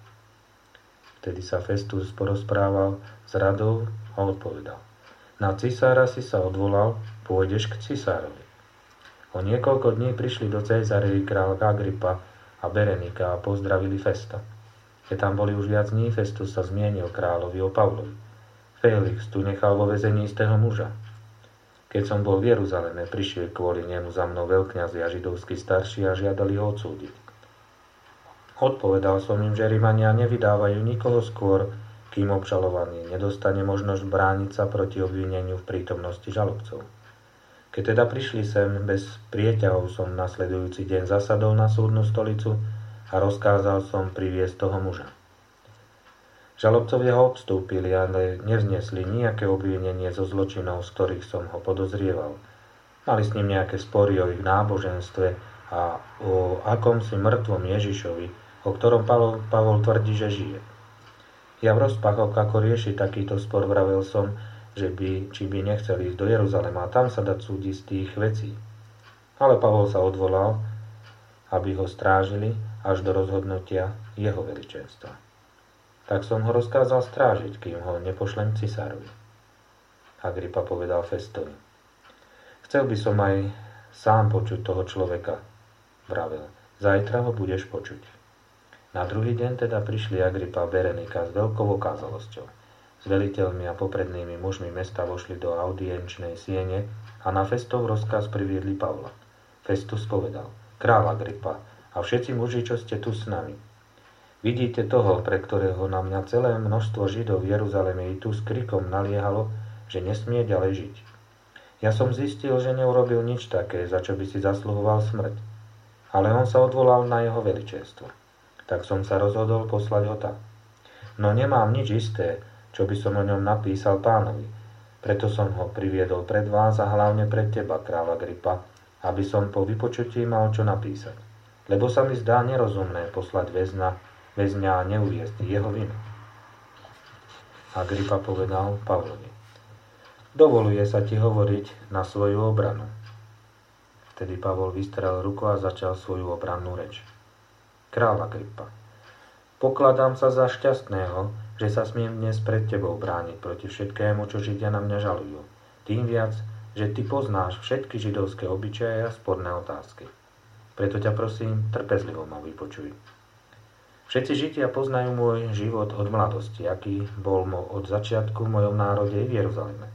Vtedy sa Festus porozprával s radou a odpovedal: "Na cisára si sa odvolal, pôjdeš k cisárovi." O niekoľko dní prišli do Cézarei kráľ Agripa a Berenika a pozdravili Festa. Keď tam boli už viac dní, Festus sa zmienil kráľovi o Pavlovi. "Félix tu nechal vo väzení istého muža. Keď som bol v Jeruzaleme, prišiel kvôli nemu za mnou veľkňazi a židovskí starší a žiadali ho odsúdiť. Odpovedal som im, že Rimania nevydávajú nikoho skôr, kým obžalovaný nedostane možnosť brániť sa proti obvineniu v prítomnosti žalobcov. Keď teda prišli sem, bez prieťahov som nasledujúci deň zasadol na súdnu stolicu a rozkázal som priviesť toho muža. Žalobcovia ho obstúpili, ale nevznesli nejaké obvinenie zo zločinov, z ktorých som ho podozrieval. Mali s ním nejaké spory o ich náboženstve a o akomsi mŕtvom Ježišovi, o ktorom Pavol tvrdí, že žije. Ja v rozpakoch, ako riešiť takýto spor, vravel som, či by nechceli ísť do Jeruzalema a tam sa dať súdiť z tých vecí. Ale Pavol sa odvolal, aby ho strážili až do rozhodnutia jeho veličenstva. Tak som ho rozkázal strážiť, kým ho nepošlem cisárovi. Agripa povedal Festovi: "Chcel by som aj sám počuť toho človeka," vravel. "Zajtra ho budeš počuť." Na druhý deň teda prišli Agripa a Berenika s veľkou okázalosťou. S veliteľmi a poprednými mužmi mesta vošli do audienčnej siene a na Festov rozkaz priviedli Pavla. Festus povedal: "Kráľ Agripa a všetci muži, čo ste tu s nami. Vidíte toho, pre ktorého na mňa celé množstvo Židov v Jeruzaleme i tu s krikom naliehalo, že nesmie ďalej žiť. Ja som zistil, že neurobil nič také, za čo by si zasluhoval smrť. Ale on sa odvolal na jeho veličenstvo. Tak som sa rozhodol poslať ho tam. No nemám nič isté, čo by som o ňom napísal pánovi. Preto som ho priviedol pred vás a hlavne pred teba, kráľ Agripa, aby som po vypočutí mal čo napísať. Lebo sa mi zdá nerozumné poslať väzňa a neuviesť jeho vinu." Agripa povedal Pavlovi: "Dovoluje sa ti hovoriť na svoju obranu." Vtedy Pavol vystrel ruku a začal svoju obrannú reč. "Kráľ Agripa, pokladám sa za šťastného, že sa smiem dnes pred tebou brániť proti všetkému, čo Židia na mňa žalujú. Tým viac, že ty poznáš všetky židovské obyčaje a sporné otázky. Preto ťa prosím, trpezlivo ma vypočuj. Všetci Židia poznajú môj život od mladosti, aký bol od začiatku v mojom národe i v Jeruzaleme.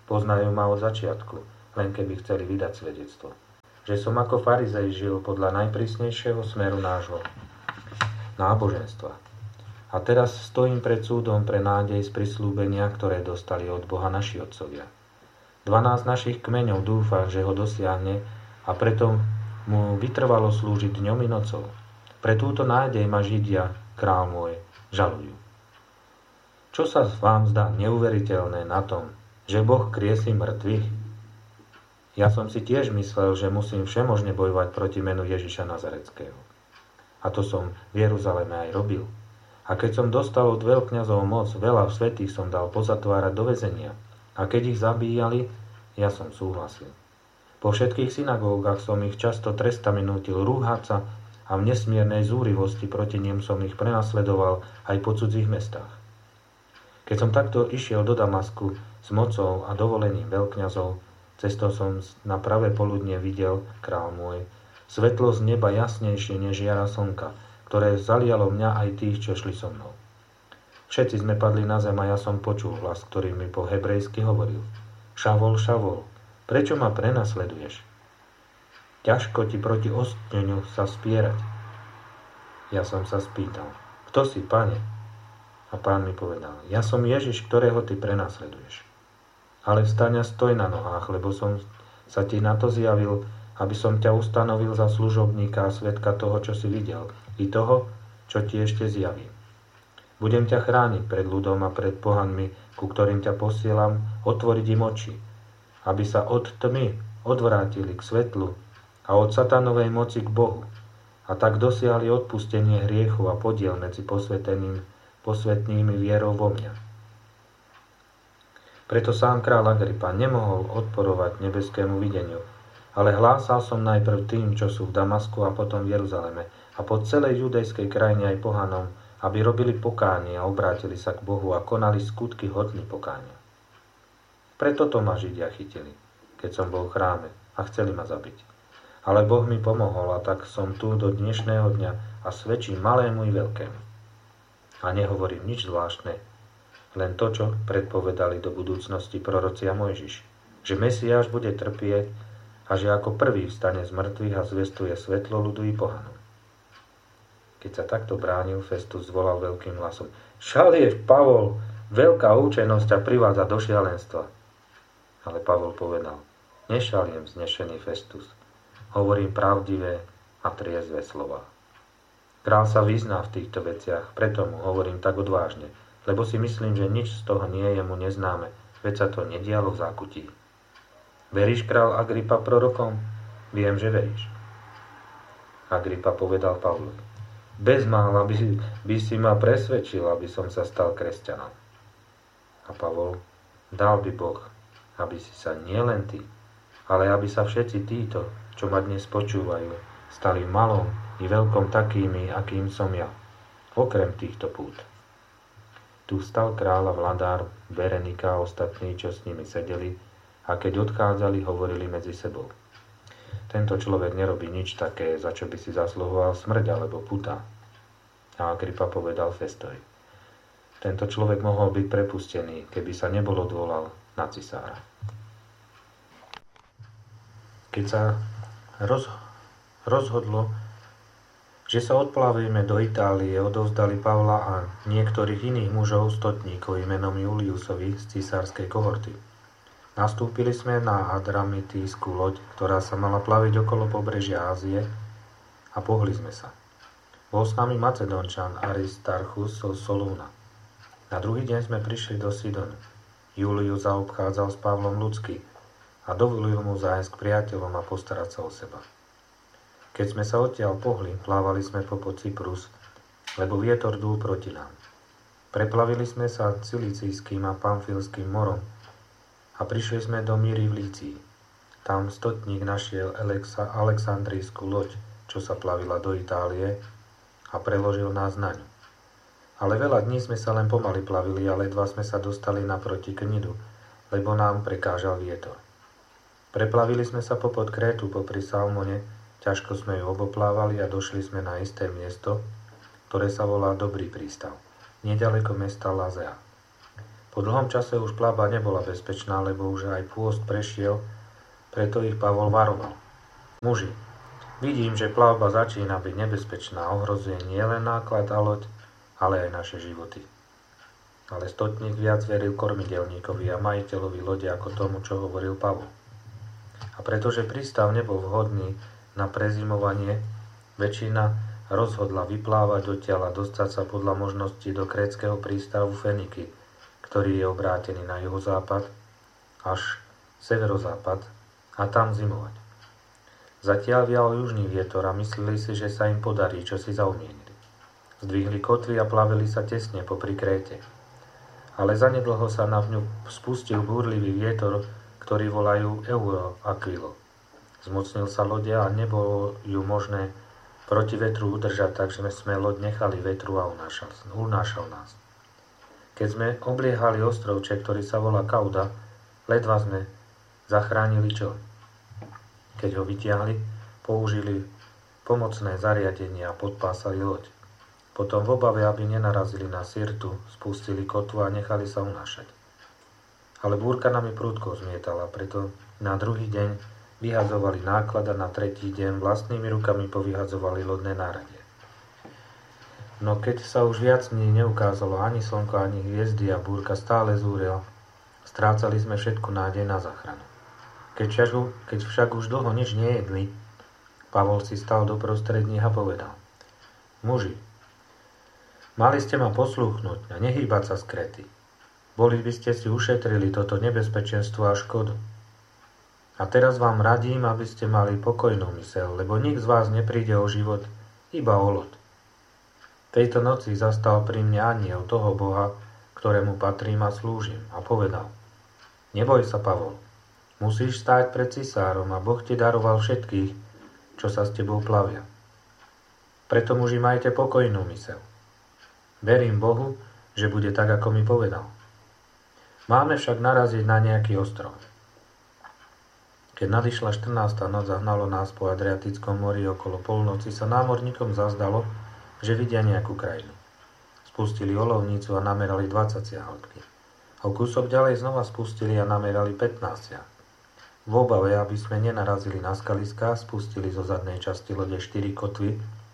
Poznajú ma od začiatku, len keby chceli vydať svedectvo. Že som ako farizej žil podľa najprísnejšieho smeru nášho náboženstva. A teraz stojím pred súdom pre nádej z prisľúbenia, ktoré dostali od Boha naši otcovia. 12 našich kmeňov dúfa, že ho dosiahne a preto mu vytrvalo slúžiť dňom i nocou. Pre túto nádej ma Židia, král môj, žalujú. Čo sa vám zdá neuveriteľné na tom, že Boh kriesí mŕtvych? Ja som si tiež myslel, že musím všemožne bojovať proti menu Ježiša Nazareckého. A to som v Jeruzaleme aj robil. A keď som dostal od veľkňazov moc, veľa svätých som dal pozatvárať do väzenia. A keď ich zabíjali, ja som súhlasil. Po všetkých synagógach som ich často trestami nútil rúhať sa a v nesmiernej zúrivosti proti nim som ich prenasledoval aj po cudzích mestách. Keď som takto išiel do Damasku s mocou a dovolením veľkňazov, cestou som na pravé poludnie videl, král môj, svetlo z neba jasnejšie než jara slnka, ktoré zalialo mňa aj tých, čo šli so mnou. Všetci sme padli na zem a ja som počul hlas, ktorý mi po hebrejsky hovoril: Šavol, Šavol, prečo ma prenasleduješ? Ťažko ti proti ostňu sa spierať. Ja som sa spýtal: Kto si, pane? A pán mi povedal: Ja som Ježiš, ktorého ty prenasleduješ. Ale vstaň a stoj na nohách, lebo som sa ti na to zjavil, aby som ťa ustanovil za služobníka a svedka toho, čo si videl, i toho, čo ti ešte zjavím. Budem ťa chrániť pred ľudom a pred pohanmi, ku ktorým ťa posielam, otvoriť im oči, aby sa od tmy odvrátili k svetlu a od satanovej moci k Bohu, a tak dosiahli odpustenie hriechu a podiel medzi posvetnými vierou vo mňa. Preto sám kráľ Agripa nemohol odporovať nebeskému videniu, ale hlásal som najprv tým, čo sú v Damasku a potom v Jeruzaleme a po celej judejskej krajine aj pohanom, aby robili pokánie a obrátili sa k Bohu a konali skutky hodný pokánia. Preto to ma Židia chytili, keď som bol v chráme a chceli ma zabiť. Ale Boh mi pomohol a tak som tu do dnešného dňa a svedčím malému i veľkému. A nehovorím nič zvláštne, len to, čo predpovedali do budúcnosti proroci a Mojžiš, že Mesiáš bude trpieť a že ako prvý vstane z mŕtvych a zvestuje svetlo ľudu i pohanom. Keď sa takto bránil, Festus zvolal veľkým hlasom: Šalieš, Pavol, veľká účenosť ťa privádza do šialenstva. Ale Pavol povedal: Nešaliem, vznešený Festus, hovorím pravdivé a triezve slova. Král sa vyzná v týchto veciach, preto mu hovorím tak odvážne, lebo si myslím, že nič z toho nie je mu neznáme, veď sa to nedialo v zákutí. Veríš, král Agripa, prorokom? Viem, že veríš. Agripa povedal Pavlovi: Bezmála by si ma presvedčil, aby som sa stal kresťanom. A Pavol: Dal by Boh, aby si sa nielen ty, ale aby sa všetci títo, čo ma dnes počúvajú, stali malom i veľkom takými, akým som ja, okrem týchto pút. Tu vstal kráľ a vladár, Berenika a ostatní, čo s nimi sedeli, a keď odchádzali, hovorili medzi sebou: Tento človek nerobí nič také, za čo by si zasluhoval smrť alebo puta. A Agripa povedal Festovi: Tento človek mohol byť prepustený, keby sa nebol odvolal na cisára. Keď sa rozhodlo, že sa odplavíme do Itálie, odovzdali Pavla a niektorých iných mužov stotníkov menom Juliusovi z cisárskej kohorty. Nastúpili sme na Adramitijskú loď, ktorá sa mala plaviť okolo pobrežia Ázie, a pohli sme sa. Bol s nami Macedončan Aristarchus zo Solúna. Na druhý deň sme prišli do Sidonu. Julius zaobchádzal s Pavlom ľudsky a dovolil mu zájsť k priateľom a postarať sa o seba. Keď sme sa odtiaľ pohli, plávali sme popod Cyprus, lebo vietor dúl proti nám. Preplavili sme sa Cilicijským a Pamfilským morom a prišli sme do Míry v Lícii. Tam stotník našiel Alexandrijskú loď, čo sa plavila do Itálie, a preložil nás na ňu. Ale veľa dní sme sa len pomaly plavili a ledva sme sa dostali naproti Knidu, lebo nám prekážal vietor. Preplavili sme sa popod Krétu popri Salmone, ťažko sme ju oboplávali a došli sme na isté miesto, ktoré sa volá Dobrý prístav, nedaleko mesta Lazea. Po dlhom čase už plavba nebola bezpečná, lebo už aj pôst prešiel, preto ich Pavol varoval. Muži, vidím, že plavba začína byť nebezpečná, ohrozuje nielen náklad a loď, ale aj naše životy. Ale stotník viac veril kormidelníkovi a majiteľovi lode ako tomu, čo hovoril Pavol. A pretože prístav nebol vhodný na prezimovanie, väčšina rozhodla vyplávať odtiaľ a dostať sa podľa možností do krétskeho prístavu Feniky, ktorý je obrátený na juhozápad až severozápad a tam zimovať. Zatiaľ vial južný vietor a mysleli si, že sa im podarí, čo si zaumienili. Zdvihli kotvy a plavili sa tesne popri Kréte. Ale zanedlho sa na ňu spustil búrlivý vietor, ktorý volajú Aquilo. Zmocnil sa lode a nebolo ju možné proti vetru udržať, takže sme loď nechali vetru a unášal nás. Keď sme obliehali ostrovček, ktorý sa volá Kauda, ledva sme zachránili čeľ. Keď ho vytiahli, použili pomocné zariadenia a podpásali loď. Potom v obave, aby nenarazili na Sirtu, spustili kotvu a nechali sa unášať. Ale búrka nami prudko zmietala, preto na druhý deň vyhadzovali náklad a na tretí deň vlastnými rukami povyhadzovali lodné náradie. No keď sa už viac dní neukázalo ani slnko, ani hviezdy a búrka stále zúrila, strácali sme všetku nádej na záchranu. Keď však už dlho nič nejedli, Pavol si stal doprostred nich a povedal: Muži, mali ste ma poslúchnuť a nehýbať sa z Kréty. Boli by ste si ušetrili toto nebezpečenstvo a škodu. A teraz vám radím, aby ste mali pokojnú myseľ, lebo nik z vás nepríde o život, iba o loď. Tejto noci zastal pri mne anjel toho Boha, ktorému patrím a slúžim, a povedal: Neboj sa, Pavol, musíš stáť pred cisárom a Boh ti daroval všetkých, čo sa s tebou plavia. Preto, muži, majte pokojnú myseľ. Verím Bohu, že bude tak, ako mi povedal. Máme však naraziť na nejaký ostrov. Keď nadišla 14. noc a hnalo nás po Adriatickom mori okolo polnoci, sa námorníkom zazdalo, že vidia nejakú krajinu. Spustili olovnicu a namerali 20 siahodky. A kúsok ďalej znova spustili a namerali 15 siah. V obave, aby sme nenarazili na skaliská, spustili zo zadnej časti lode 4 kotvy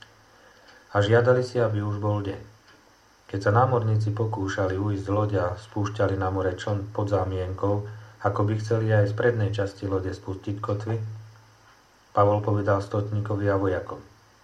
a žiadali si, aby už bol deň. Keď sa námorníci pokúšali ujsť z lode a spúšťali na more čln pod zámienkou, ako by chceli aj z prednej časti lode spustiť kotvy, Pavol povedal stotníkovi a vojakom: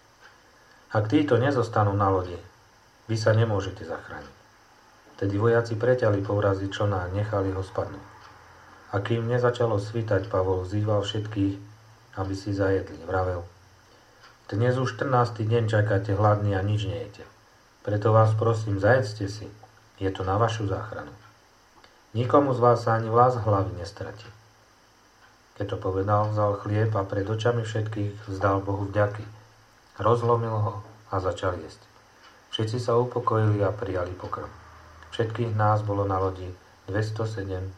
Ak títo nezostanú na lodi, vy sa nemôžete zachrániť. Tedy vojaci preťali povrazy člna a nechali ho spadnúť. A kým nezačalo svítať, Pavol vzýval všetkých, aby si zajedli. Vravel: Dnes už 14. deň čakáte hladní a nič nejete. Preto vás prosím, zajedzte si. Je to na vašu záchranu. Nikomu z vás sa ani vlas hlavy nestratí. Keď to povedal, vzal chlieb a pred očami všetkých vzdal Bohu vďaky. Rozlomil ho a začal jesť. Všetci sa upokojili a prijali pokrm. Všetkých nás bolo na lodi 276.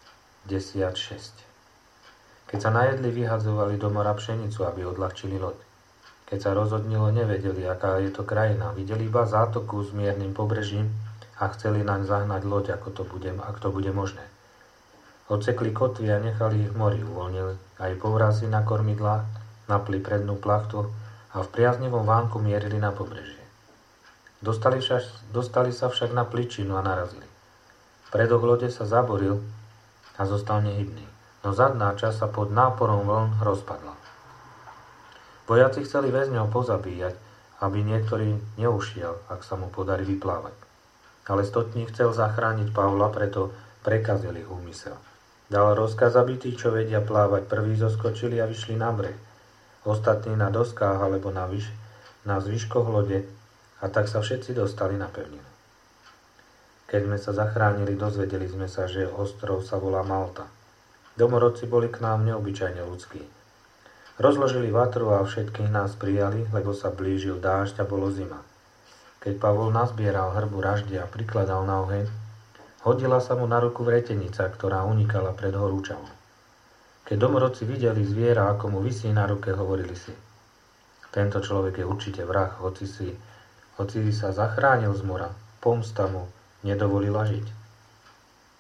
Keď sa najedli, vyhadzovali do mora pšenicu, aby odľahčili loď. Keď sa rozhodnilo, nevedeli, aká je to krajina. Videli iba zátoku s miernym pobrežím a chceli naň zahnať loď, ak to bude možné. Odsekli kotvy a nechali ich v mori, uvoľnili aj povrazy na kormidlách, napli prednú plachtu a v priaznivom vánku mierili na pobrežie. Dostali sa však na pličinu a narazili. Predok lode sa zaboril a zostal nehybný, no zadná časť sa pod náporom vln rozpadla. Vojaci chceli väzňov pozabíjať, aby niektorý neušiel, ak sa mu podarí vyplávať. Ale stotník chcel zachrániť Pavla, preto prekazil ich úmysel. Dal rozkaz, aby tí, čo vedia plávať, prví zoskočili a vyšli na breh. Ostatní na doskách alebo na zvyškoch lode, a tak sa všetci dostali na pevninu. Keď sme sa zachránili, dozvedeli sme sa, že ostrov sa volá Malta. Domorodci boli k nám neobyčajne ľudskí. Rozložili vatru a všetkých nás prijali, lebo sa blížil dážď a bolo zima. Keď Pavol nazbieral hrbu raždia a prikladal na oheň, hodila sa mu na ruku vretenica, ktorá unikala pred horúčavom. Keď domorodci videli zviera, ako mu visí na ruke, hovorili si: Tento človek je určite vrah, hoci sa zachránil z mora, pomsta mu nedovolila žiť.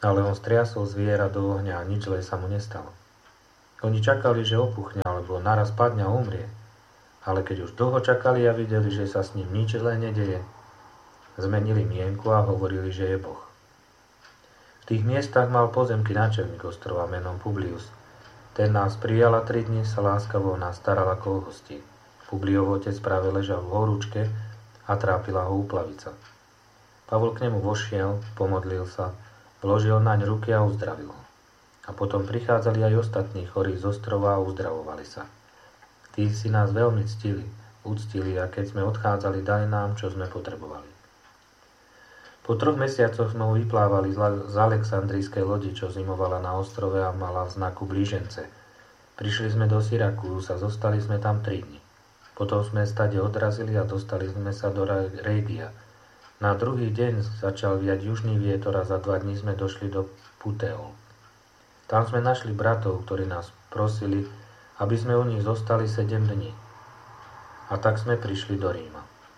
Ale on striasol zviera do ohňa a nič zlé sa mu nestalo. Oni čakali, že opuchne alebo naraz padne a umrie. Ale keď už dlho čakali a videli, že sa s ním nič zlé nedeje, zmenili mienku a hovorili, že je Boh. V tých miestach mal pozemky náčelník ostrova menom Publius. Ten nás prijal a 3 dni sa láskavo nás staral ako o hostí. Publiov otec práve ležal v horúčke a trápila ho úplavica. Pavol k nemu vošiel, pomodlil sa, vložil naň ruky a uzdravil ho. A potom prichádzali aj ostatní chorí z ostrova a uzdravovali sa. Tí si nás veľmi uctili a keď sme odchádzali, dali nám, čo sme potrebovali. Po 3 mesiacoch sme ho vyplávali z Alexandrijskej lodi, čo zimovala na ostrove a mala v znaku blížence. Prišli sme do Syrakúz a zostali sme tam 3 dni. Potom sme stade odrazili a dostali sme sa do Régia. Na druhý deň začal viať južný vietor a za 2 dní sme došli do Puteol. Tam sme našli bratov, ktorí nás prosili, aby sme u nich zostali 7 dní. A tak sme prišli do Ríma.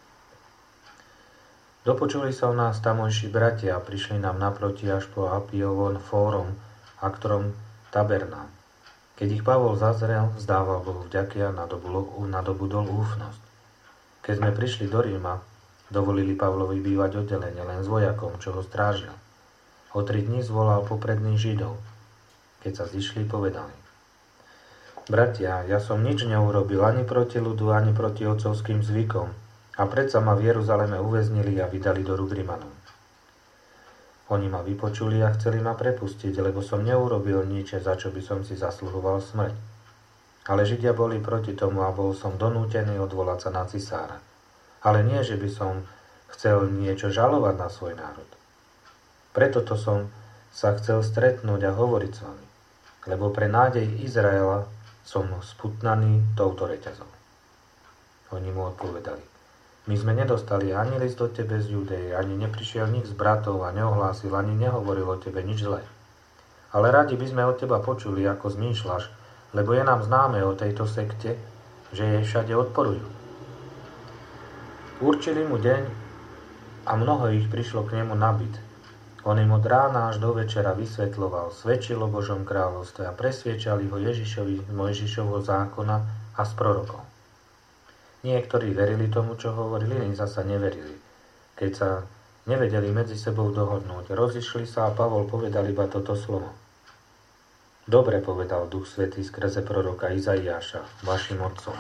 Dopočuli sa o nás tamojší bratia a prišli nám naproti až po Apiovon fórum, a ktorom tabernám. Keď ich Pavol zazrel, vzdával Bohu vďaky a nadobudol úfnosť. Keď sme prišli do Ríma, dovolili Pavlovi bývať oddelenie len s vojakom, čo ho strážil. O 3 dní zvolal popredných Židov. Keď sa zišli, povedali: Bratia, ja som nič neurobil ani proti ľudu, ani proti otcovským zvykom, a predsa ma v Jeruzaleme uväznili a vydali do rúk Rimanom. Oni ma vypočuli a chceli ma prepustiť, lebo som neurobil nič, za čo by som si zasluhoval smrť. Ale Židia boli proti tomu a bol som donútený odvolať sa na cisára. Ale nie, že by som chcel niečo žalovať na svoj národ. Preto to som sa chcel stretnúť a hovoriť s vami, lebo pre nádej Izraela som sputnaný touto reťazou. Oni mu odpovedali: My sme nedostali ani list od tebe z Judeje, ani neprišiel nik z bratov a neohlásil, ani nehovoril o tebe nič zlé. Ale radi by sme od teba počuli, ako zmýšľaš, lebo je nám známe o tejto sekte, že jej všade odporujú. Určili mu deň a mnoho ich prišlo k nemu na byt. On im od rána až do večera vysvetľoval, svedčil o Božom kráľovstve a presviečali ho Ježišovi z Mojžišovho zákona a z prorokov. Niektorí verili tomu, čo hovorili, iní zasa neverili. Keď sa nevedeli medzi sebou dohodnúť, rozišli sa a Pavol povedal iba toto slovo. Dobre, povedal Duch Svätý skrze proroka Izaiáša, vašim otcom.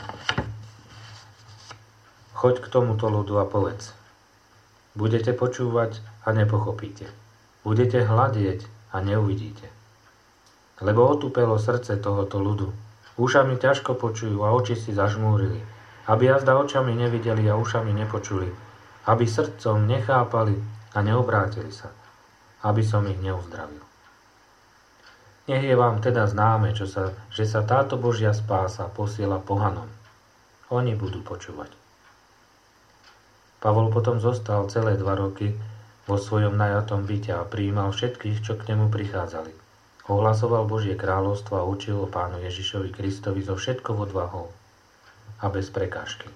Choď k tomuto ľudu a povedz: Budete počúvať a nepochopíte. Budete hľadieť a neuvidíte. Lebo otupelo srdce tohoto ľudu. Ušami ťažko počujú a oči si zažmúrili. Aby jazda očami nevideli a ušami nepočuli, aby srdcom nechápali a neobrátili sa, aby som ich neuzdravil. Nech je vám teda známe, že sa táto Božia spása posiela pohanom. Oni budú počúvať. Pavol potom zostal celé 2 roky vo svojom najatom byte a prijímal všetkých, čo k nemu prichádzali. Ohlasoval Božie kráľovstvo a učil o Pánu Ježišovi Kristovi so všetkou odvahou a bez prekážky.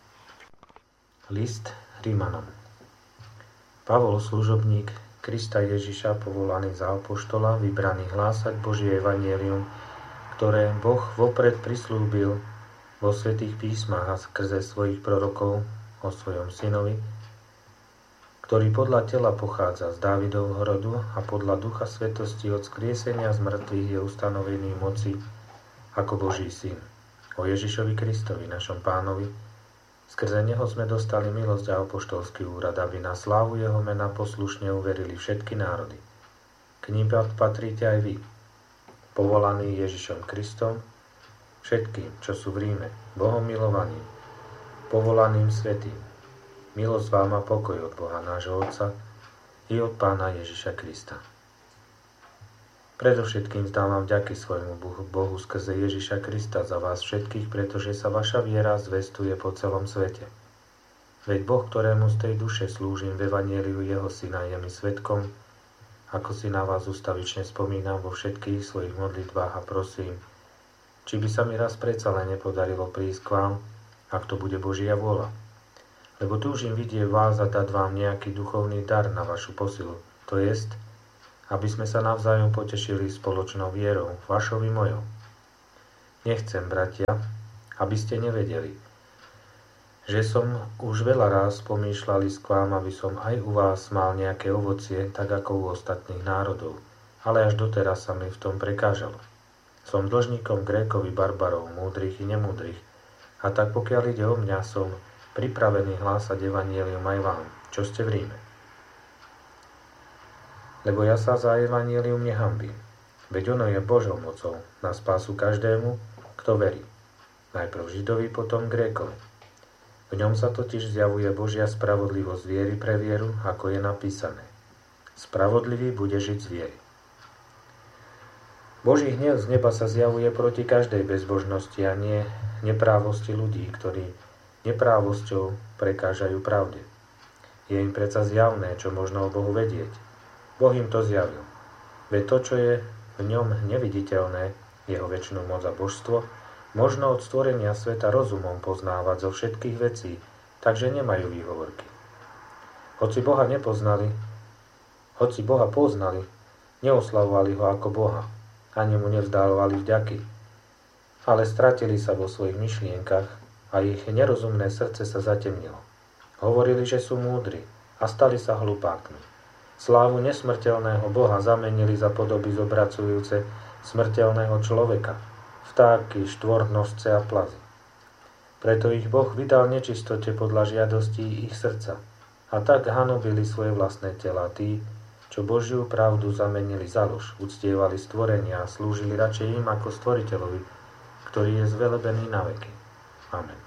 List Rímanom. Pavol, služobník Krista Ježiša, povolaný za apoštola, vybraný hlásať Božie evanjelium, ktoré Boh vopred prislúbil vo svätých písmach a skrze svojich prorokov o svojom synovi, ktorý podľa tela pochádza z Dávidovho rodu a podľa ducha svetosti od skriesenia z mŕtvych je ustanovený moci ako Boží syn. O Ježišovi Kristovi, našom Pánovi, skrze neho sme dostali milosť a apoštolský úrad, aby na slávu jeho mena poslušne uverili všetky národy. K nim patríte aj vy, povolaní Ježišom Kristom, všetkým, čo sú v Ríme, Bohom milovaným, povolaným svätým. Milosť vám a pokoj od Boha nášho Otca i od Pána Ježiša Krista. Predovšetkým vzdávam vďaky svojmu Bohu skrze Ježiša Krista za vás všetkých, pretože sa vaša viera zvestuje po celom svete. Veď Boh, ktorému z tej duše slúžim v evanjeliu jeho syna, je mi svedkom, ako si na vás ustavične spomínam vo všetkých svojich modlitbách a prosím, či by sa mi raz predsa len nepodarilo prísť k vám, ak to bude Božia vôľa. Lebo túžim vidieť vás a dať vám nejaký duchovný dar na vašu posilu, to jest, aby sme sa navzájom potešili spoločnou vierou, vašou i mojou. Nechcem, bratia, aby ste nevedeli, že som už veľa raz pomýšľal ísť k vám, aby som aj u vás mal nejaké ovocie, tak ako u ostatných národov, ale až doteraz sa mi v tom prekážalo. Som dlžníkom Grékovi, barbarov, múdrych i nemúdrych, a tak pokiaľ ide o mňa, som pripravený hlásať evanjelium aj vám, čo ste v Ríme. Lebo ja sa za evanjelium nehanbím, veď ono je Božou mocou na spásu každému, kto verí. Najprv Židovi, potom Grékovi. V ňom sa totiž zjavuje Božia spravodlivosť viery pre vieru, ako je napísané. Spravodlivý bude žiť z viery. Boží hnev z neba sa zjavuje proti každej bezbožnosti a nie neprávosti ľudí, ktorí neprávosťou prekážajú pravde. Je im predsa zjavné, čo možno o Bohu vedieť. Boh im to zjavil. Veď to, čo je v ňom neviditeľné, jeho večnú moc a božstvo, možno od stvorenia sveta rozumom poznávať zo všetkých vecí, takže nemajú výhovorky. Hoci Boha poznali, neoslavovali ho ako Boha, ani mu nevzdávali vďaky, ale stratili sa vo svojich myšlienkach a ich nerozumné srdce sa zatemnilo. Hovorili, že sú múdri a stali sa hlupákmi. Slávu nesmrteľného Boha zamenili za podoby zobracujúce smrteľného človeka, vtáky, štvornožce a plazy. Preto ich Boh vydal nečistote podľa žiadostí ich srdca a tak hanobili svoje vlastné tela tí, čo Božiu pravdu zamenili za lož, uctievali stvorenia a slúžili radšej im ako stvoriteľovi, ktorý je zvelebený na veky. Amen.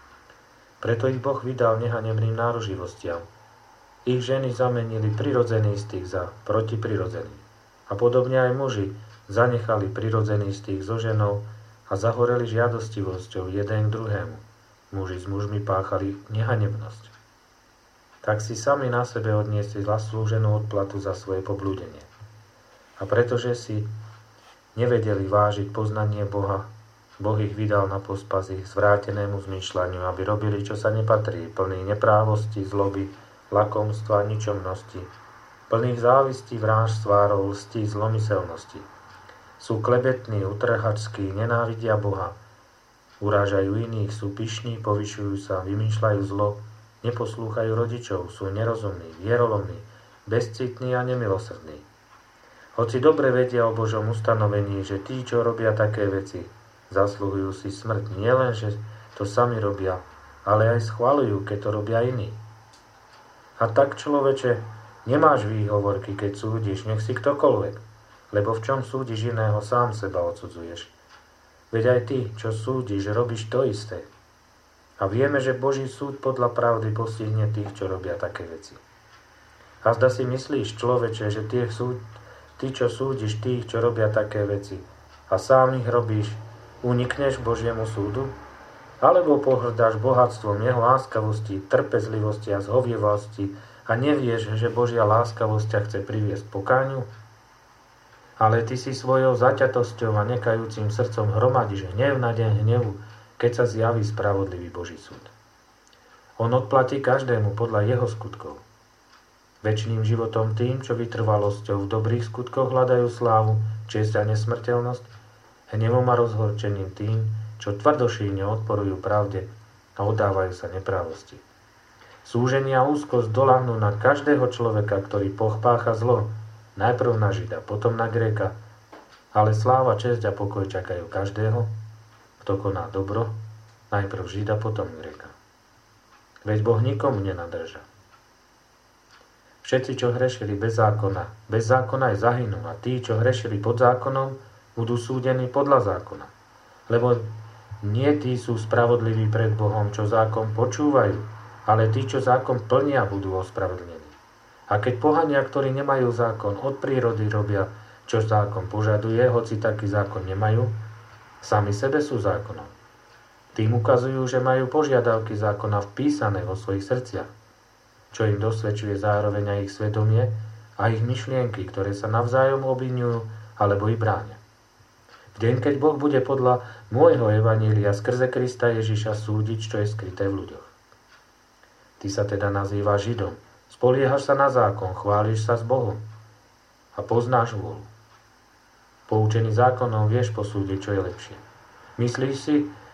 Preto ich Boh vydal nehanebným náruživostiam. Ich ženy zamenili prirodzený styk za protiprirodzený. A podobne aj muži zanechali prirodzený styk so ženou a zahoreli žiadostivosťou jeden k druhému. Muži s mužmi páchali nehanebnosť. Tak si sami na sebe odniesli zaslúženú odplatu za svoje poblúdenie. A pretože si nevedeli vážiť poznanie Boha, Boh ich vydal na pospas ich zvrátenému zmýšľaniu, aby robili, čo sa nepatrí, plný neprávosti, zloby, lakomstva a ničomnosti, plných závistí, vrážd, svárov, lstí, zlomyselnosti. Sú klebetní, utrhačskí, nenávidia Boha, urážajú iných, sú pyšní, povyšujú sa, vymýšľajú zlo, neposlúchajú rodičov, sú nerozumní, vierolomní, bezcitní a nemilosrdní. Hoci dobre vedia o Božom ustanovení, že tí, čo robia také veci, zasluhujú si smrť. Nielen, že to sami robia, ale aj schvaľujú, keď to robia iní. A tak, človeče, nemáš výhovorky, keď súdiš, nech si ktokoľvek, lebo v čom súdiš iného, sám seba odsudzuješ. Veď aj ty, čo súdiš, robíš to isté. A vieme, že Boží súd podľa pravdy postihne tých, čo robia také veci. A zda si myslíš, človeče, že ty, čo súdiš tých, čo robia také veci, a sám ich robíš, unikneš Božiemu súdu? Alebo pohrdáš bohatstvom jeho láskavosti, trpezlivosti a zhovievosti a nevieš, že Božia láskavosť ťa chce priviesť k pokániu? Ale ty si svojou zaťatosťou a nekajúcim srdcom hromadíš hnev na deň hnevu, keď sa zjaví spravodlivý Boží súd. On odplatí každému podľa jeho skutkov. Večným životom tým, čo vytrvalosťou v dobrých skutkoch hľadajú slávu, česť a nesmrteľnosť, hnevom a rozhorčením tým, čo tvrdošíjne odporujú pravde a oddávajú sa neprávosti. Súženie a úzkosť doľahnú na každého človeka, ktorý pácha zlo, najprv na Žida, potom na Gréka, ale sláva, česť a pokoj čakajú každého, kto koná dobro, najprv Žida, potom Gréka. Veď Boh nikomu nenadrža. Všetci, čo hrešili bez zákona aj zahynú, a tí, čo hrešili pod zákonom, budú súdení podľa zákona. Lebo nie tí sú spravodliví pred Bohom, čo zákon počúvajú, ale tí, čo zákon plnia, budú ospravedlnení. A keď pohania, ktorí nemajú zákon, od prírody robia, čo zákon požaduje, hoci taký zákon nemajú, sami sebe sú zákonom. Tým ukazujú, že majú požiadavky zákona vpísané vo svojich srdciach, čo im dosvedčuje zároveň aj ich svedomie a ich myšlienky, ktoré sa navzájom obviňujú alebo i bránia. V deň, keď Boh bude podľa môjho evanília skrze Krista Ježiša súdiť, čo je skryté v ľuďoch. Ty sa teda nazývaš Židom, spoliehaš sa na zákon, chváliš sa s Bohom. a poznáš vôľu. Poučený zákonom vieš posúdiť, čo je lepšie. Myslíš si,